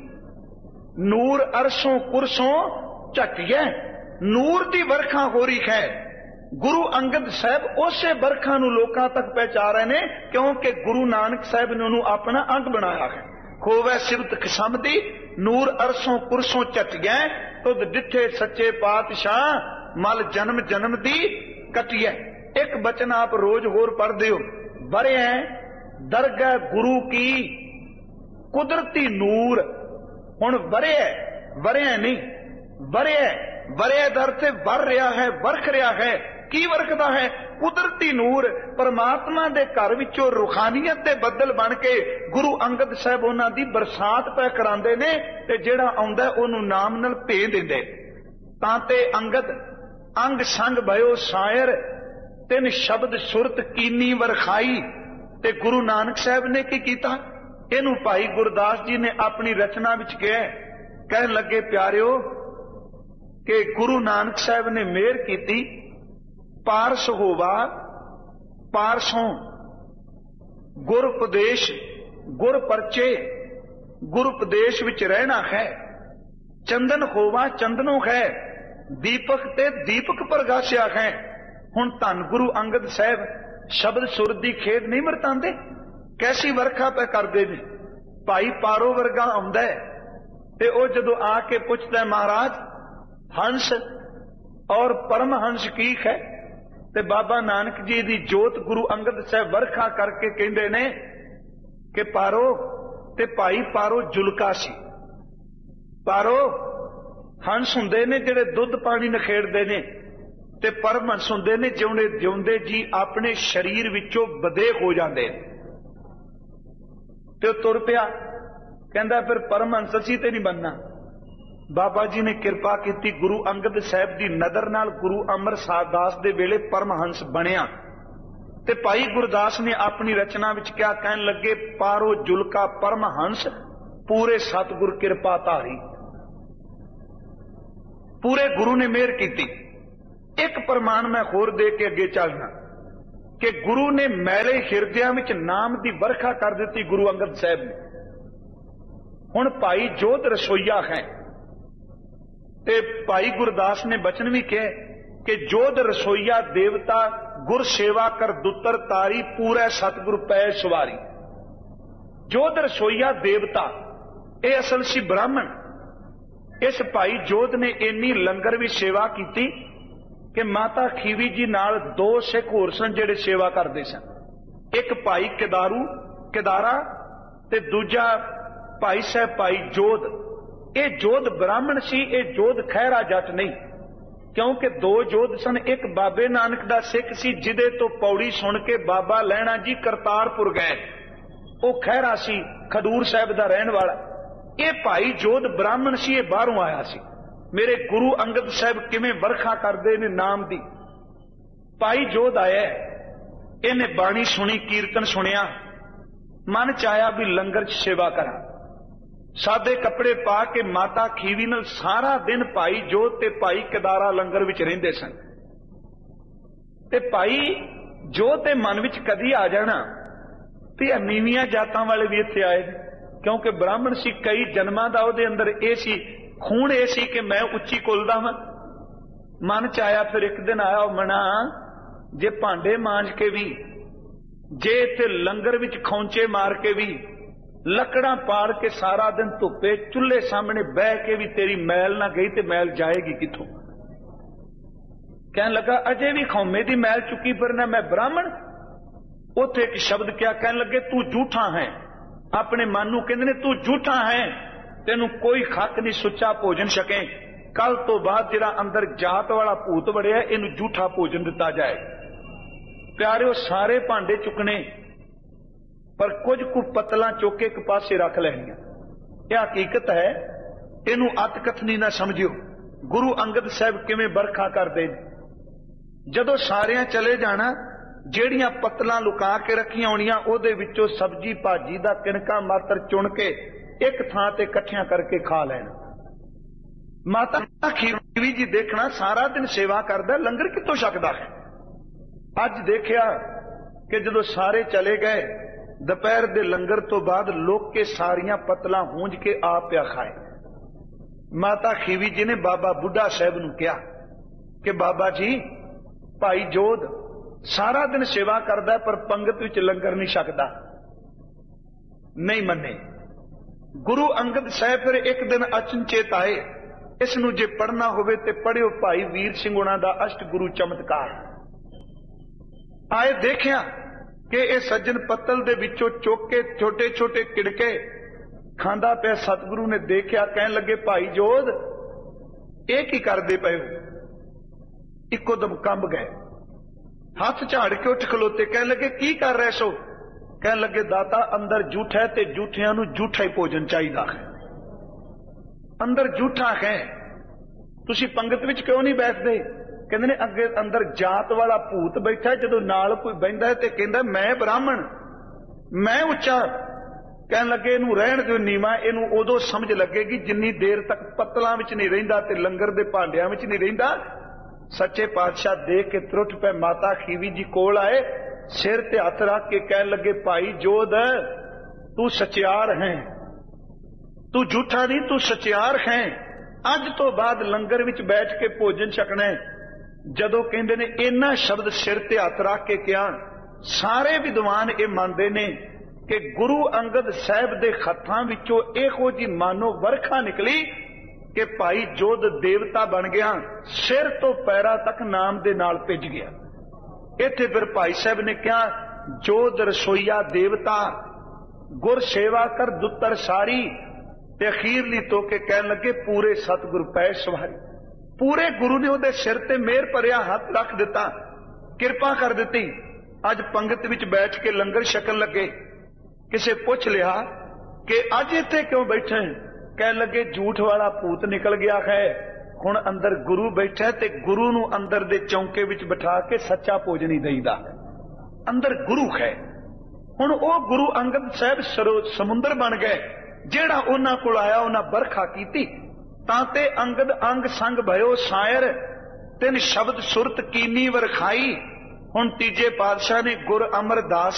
S1: ਨੂਰ ਅਰਸ਼ੋਂ ਕੁਰਸੋਂ ਝਟਿਐ। ਨੂਰ ਦੀ ਵਰਖਾ ਹੋ ਰਹੀ ਹੈ। ਗੁਰੂ ਅੰਗਦ ਸਾਹਿਬ ਉਸੇ ਵਰਖਾ ਨੂੰ ਲੋਕਾਂ ਤੱਕ ਪਹੁੰਚਾ ਰਹੇ ਨੇ, ਕਿਉਂਕਿ ਗੁਰੂ ਨਾਨਕ ਸਾਹਿਬ ਨੇ ਉਹਨੂੰ ਆਪਣਾ ਅੰਗ ਬਣਾਇਆ ਹੈ। ਹੋਵੇ ਸਿਫਤ ਖਸਮ ਦੀ, ਨੂਰ ਅਰਸ਼ੋਂ ਕੁਰਸੋਂ ਝਟਿਐ, ਤੁਧ ਡਿੱਠੇ ਸੱਚੇ ਪਾਤਸ਼ਾਹ ਮਲ ਜਨਮ ਜਨਮ ਦੀ ਕਟਿਐ। ਇੱਕ ਬਚਨ ਆਪ ਰੋਜ਼ ਹੋਰ ਪੜ੍ਹਦੇ ਹੋ, ਵਰਿਆ ਦਰਗਾਹ ਗੁਰੂ ਕੀ ਕੁਦਰਤੀ ਨੂਰ। ਹੁਣ ਵਰਿਆ ਵਰਿਆ ਨਹੀਂ, ਵਰਿਆ ਵਰਿਆ ਦਰ ਤੇ ਵਰ ਰਿਹਾ ਹੈ, ਵਰਖ ਰਿਹਾ ਹੈ। ਕੀ ਵਰਖਦਾ ਹੈ? ਕੁਦਰਤੀ ਨੂਰ। ਪਰਮਾਤਮਾ ਦੇ ਘਰ ਵਿੱਚੋਂ ਰੂਹਾਨੀਅਤ ਦੇ ਬੱਦਲ ਬਣ ਕੇ ਗੁਰੂ ਅੰਗਦ ਸਾਹਿਬ ਉਹਨਾਂ ਦੀ ਬਰਸਾਤ ਪੈ ਕਰਾਉਂਦੇ ਨੇ, ਤੇ ਜਿਹੜਾ ਆਉਂਦਾ ਉਹਨੂੰ ਨਾਮ ਨਾਲ ਭੇ ਦਿੰਦੇ। ਤਾਂ ਤੇ ਅੰਗਦ ਅੰਗ ਸੰਗ भयो शायर, ਤਿੰਨ ਸ਼ਬਦ ਸੁਰਤ ਕੀਨੀ ਵਰਖਾਈ। ਤੇ ਗੁਰੂ ਨਾਨਕ ਸਾਹਿਬ ਨੇ ਕੀ ਕੀਤਾ? ਇਹਨੂੰ ਭਾਈ ਗੁਰਦਾਸ ਜੀ ਨੇ ਆਪਣੀ ਰਚਨਾ ਵਿੱਚ ਕਿਹਾ। ਕਹਿਣ ਲੱਗੇ ਪਿਆਰਿਓ ਕਿ ਗੁਰੂ ਨਾਨਕ ਸਾਹਿਬ ਨੇ ਮਿਹਰ ਕੀਤੀ, ਪਾਰਸ ਹੋਵਾ ਪਾਰਸੋਂ ਗੁਰ ਉਪਦੇਸ਼ ਗੁਰ ਪਰਚੇ, ਗੁਰ ਉਪਦੇਸ਼ ਵਿੱਚ ਰਹਿਣਾ ਹੈ। ਚੰਦਨ ਹੋਵਾ ਚੰਦਨੋਂ ਹੈ, ਦੀਪਕ ਤੇ ਦੀਪਕ ਪ੍ਰਗਾਸਿਆ ਹੈ। ਹੁਣ ਧੰਨ ਗੁਰੂ ਅੰਗਦ ਸਾਹਿਬ ਸ਼ਬਦ ਸੁਰ ਦੀ ਖੇਡ ਨਹੀਂ ਵਰਤਾਂਦੇ, ਕੈਸੀ ਵਰਖਾ ਪੈ ਕਰਦੇ ਨੇ। ਭਾਈ ਪਾਰੋ ਵਰਗਾ ਆਉਂਦਾ ਤੇ ਉਹ ਜਦੋਂ ਆ ਕੇ ਪੁੱਛਦਾ ਮਹਾਰਾਜ ਹੰਸ ਔਰ ਪਰਮਹੰਸ ਕੀ ਹੈ, ਤੇ ਬਾਬਾ ਨਾਨਕ ਜੀ ਦੀ ਜੋਤ ਗੁਰੂ ਅੰਗਦ ਸਾਹਿਬ ਵਰਖਾ ਕਰਕੇ ਕਹਿੰਦੇ ਨੇ ਕਿ ਪਾਰੋ ਤੇ ਭਾਈ ਪਾਰੋ ਜੁਲਕਾ ਸੀ। ਪਾਰੋ ਹੰਸ ਹੁੰਦੇ ਨੇ ਜਿਹੜੇ ਦੁੱਧ ਪਾਣੀ ਨਖੇੜਦੇ ਨੇ, ਤੇ ਪਰਮਹੰਸ ਹੁੰਦੇ ਨੇ ਜਿਉਂਦੇ ਜਿਉਂਦੇ ਜੀ ਆਪਣੇ ਸਰੀਰ ਵਿੱਚੋਂ ਬਦੇ ਹੋ ਜਾਂਦੇ ਨੇ। ਤੇ ਉਹ ਤੁਰ ਪਿਆ, ਕਹਿੰਦਾ ਫਿਰ ਪਰਮਹੰਸ ਅਸੀਂ ਤੇ ਨਹੀਂ ਬਣਨਾ, बाबा जी ने कृपा की, गुरु अंगद साहब की नदर नाल गुरु अमरदास दे वेले परमहंस बनिया। ते भाई गुरदास ने अपनी रचना विच क्या कहन लगे, पारो जुलका परमहंस पूरे सतगुर कृपा धारी। पूरे गुरु ने मेहर की। एक प्रमाण मैं होर दे के अगे चलना कि गुरु ने मैले हिरदियां विच नाम की बरखा कर दी गुरु अंगद साहब ने। हुण भाई जोध रसोईया है ते भाई गुरदास ने बचन भी कहे कि जोध रसोईया देवता गुर सेवा कर दुतर तारी पूरे सतगुर पै सवारी। जोध रसोईया देवता ये असल सी ब्राह्मण। इस भाई जोध ने इन्नी लंगर भी सेवा की कि माता खीवी जी नाल दो सिख होर सन जिहड़े सेवा करते सन। एक भाई केदारू केदारा ते दूजा भाई साहब भाई जोध। ये जोध ब्राह्मण सी, ये जोध खैरा जट नहीं, क्योंकि दो जोध सन। एक बाबे नानक दा सिख सी जिदे तो पौड़ी सुन के बाबा लैणा जी करतारपुर गए, वो खैरा सी, खडूर साहब दा रहन वाला। ये भाई जोध ब्राह्मण सी, ये बाहरों आया सी। मेरे गुरु अंगद साहब किवें बरखा करदे ने नाम दी। भाई जोध आया, इन्हें बाणी सुनी, कीर्तन सुनिया, मन च आया भी लंगर च सेवा करा। सादे कपड़े पा के माता खीवी नाल सारा दिन भाई जोध ते भाई केदारा लंगर विच रहिंदे सन। ते भाई जोध दे मन विच कदी आ जाना भी नीवियां जातां वाले भी इत्थे आए, क्योंकि ब्राह्मण सी, कई जन्मां दा उहदे अंदर ए सी खून, ए सी कि मैं उच्ची कुल दा हां। मन च आया, फिर एक दिन आया मना, जे भांडे मांज के भी, जे इत्थे लंगर विच खौंचे मार के भी, लकड़ा पाड़ के सारा दिन धुप्पे चुल्हे सामने बह के भी तेरी मैल ना गई ते मैल जाएगी किथों। कहने लगा अजे भी खौमे दी मैल चुकी फिरना, मैं ब्राह्मण। उथे एक शब्द क्या कहने लगे, तू झूठा है। अपने मन नूं कहंदे ने तू झूठा है, तेनू कोई खक नहीं सुच्चा भोजन छके। कल तो बाद जिहड़ा अंदर जात वाला भूत वड़िया, इनू झूठा भोजन दिता जाए। प्यारे सारे भांडे चुकने, पर कुछ कु पतला चुक के एक पासे रख लैनिया। यह हकीकत है, इनू अत कथनी ना समझियो। गुरु अंगद साहब किवें बरखा करदे, जदों सारियां चले जाना, ਜਿਹੜੀਆਂ पत्तलां लुका के रखियां होणियां ਉਹਦੇ ਵਿੱਚੋਂ सब्जी भाजी ਦਾ किणका मात्र चुन के एक थां ते इकट्ठियां करके खा लेना। माता खीवी जी देखना सारा दिन सेवा करदा, लंगर कितों छकदा है। अज देखिया कि जदों सारे चले गए, दोपहर दे लंगर तो बाद लोग के सारियां पत्तलां हूंज के आप पिया खाए। माता खीवी जी ने बाबा बुढ़ा साहब नूं कहा कि बाबा जी, भाई जोध सारा दिन सेवा करदा पर पंगत विच लंगर नहीं छकदा। नहीं मन्ने। गुरु अंगद साहब फिर एक दिन अचनचेत आए, इसनूं जे पढ़ना होवे ते पढ़ियो भाई वीर सिंह उन्हां दा अष्ट गुरु चमत्कार। आए देखिया कि यह सज्जन पत्तल दे विचों चुक के छोटे छोटे किड़के खांदा पिया। सतगुरु ने देखिया, कहन लगे भाई जोध ये की करदे पए हो? इको दम कंब गए, हाथ झाड़ के उठ खलोते, कहन लगे की कर रहे सो? कहन लगे दाता अंदर झूठा है ते झूठियां नूं झूठा ही भोजन चाहिदा है। अंदर झूठा है, तुसी पंगत विच क्यों नहीं बैठदे? कहंदे ने अगे अंदर जात वाला भूत बैठा, जदों नाल कोई बहिंदा है ते कहंदा मैं ब्राह्मण, मैं उच्चा। कहन लगे इनू रहण दिओ नीवा, इनू उदों समझ लगेगी जिन्नी देर तक पत्तलां विच नहीं रहिंदा ते लंगर दे भांडियां विच नहीं रहिंदा। सच्चे पातशाह देख के त्रुट पे माता खीवी जी कोल आए, सिर ते हथ रख के कहन लगे भाई जोध तू सचियार है, तू झूठा नहीं, तू सचियार है। अज तो बाद लंगर विच बैठ के भोजन छकना है। जदों कहंदे ने इन्ना शब्द सिर ते हथ रख के कहा, सारे विद्वान ये मानते ने कि गुरु अंगद साहब दे खत्तां विचों इहो जी मानो वरखा निकली कि भाई जोध देवता बन गया, सिर तो पैरा तक नाम दे नाल भिज गया। इत्थे फिर भाई साहब ने कहा, जोध रसोईया देवता गुर सेवा कर दुत्तर सारी, ते अखीरली तो के कहन लगे पूरे सतगुर पै सवारी। पूरे गुरु ने उहदे सिर ते मेहर भरिया हथ रख दिता, किरपा कर दी। अज पंगत विच बैठ के लंगर छकन लगे। किसे पुछ लिया कि अज इत्थे क्यों बैठे? कह लगे झूठ वाला भूत निकल गया है, हुण अंदर गुरु बैठा ते गुरु नूं अंदर दे चौंके विच बिठा के सच्चा भोजन ही दईदा। अंदर गुरु है। हुण ओ गुरु अंगद साहब सरो समुंदर बन गए, जेड़ा उन्हां कोल आया उन्हां बरखा कीती, तां ते अंगद अंग संग भयो सायर, तिन शब्द सुरत कीनी वरखाई। हुण तीजे पातशाह ने गुर अमरदास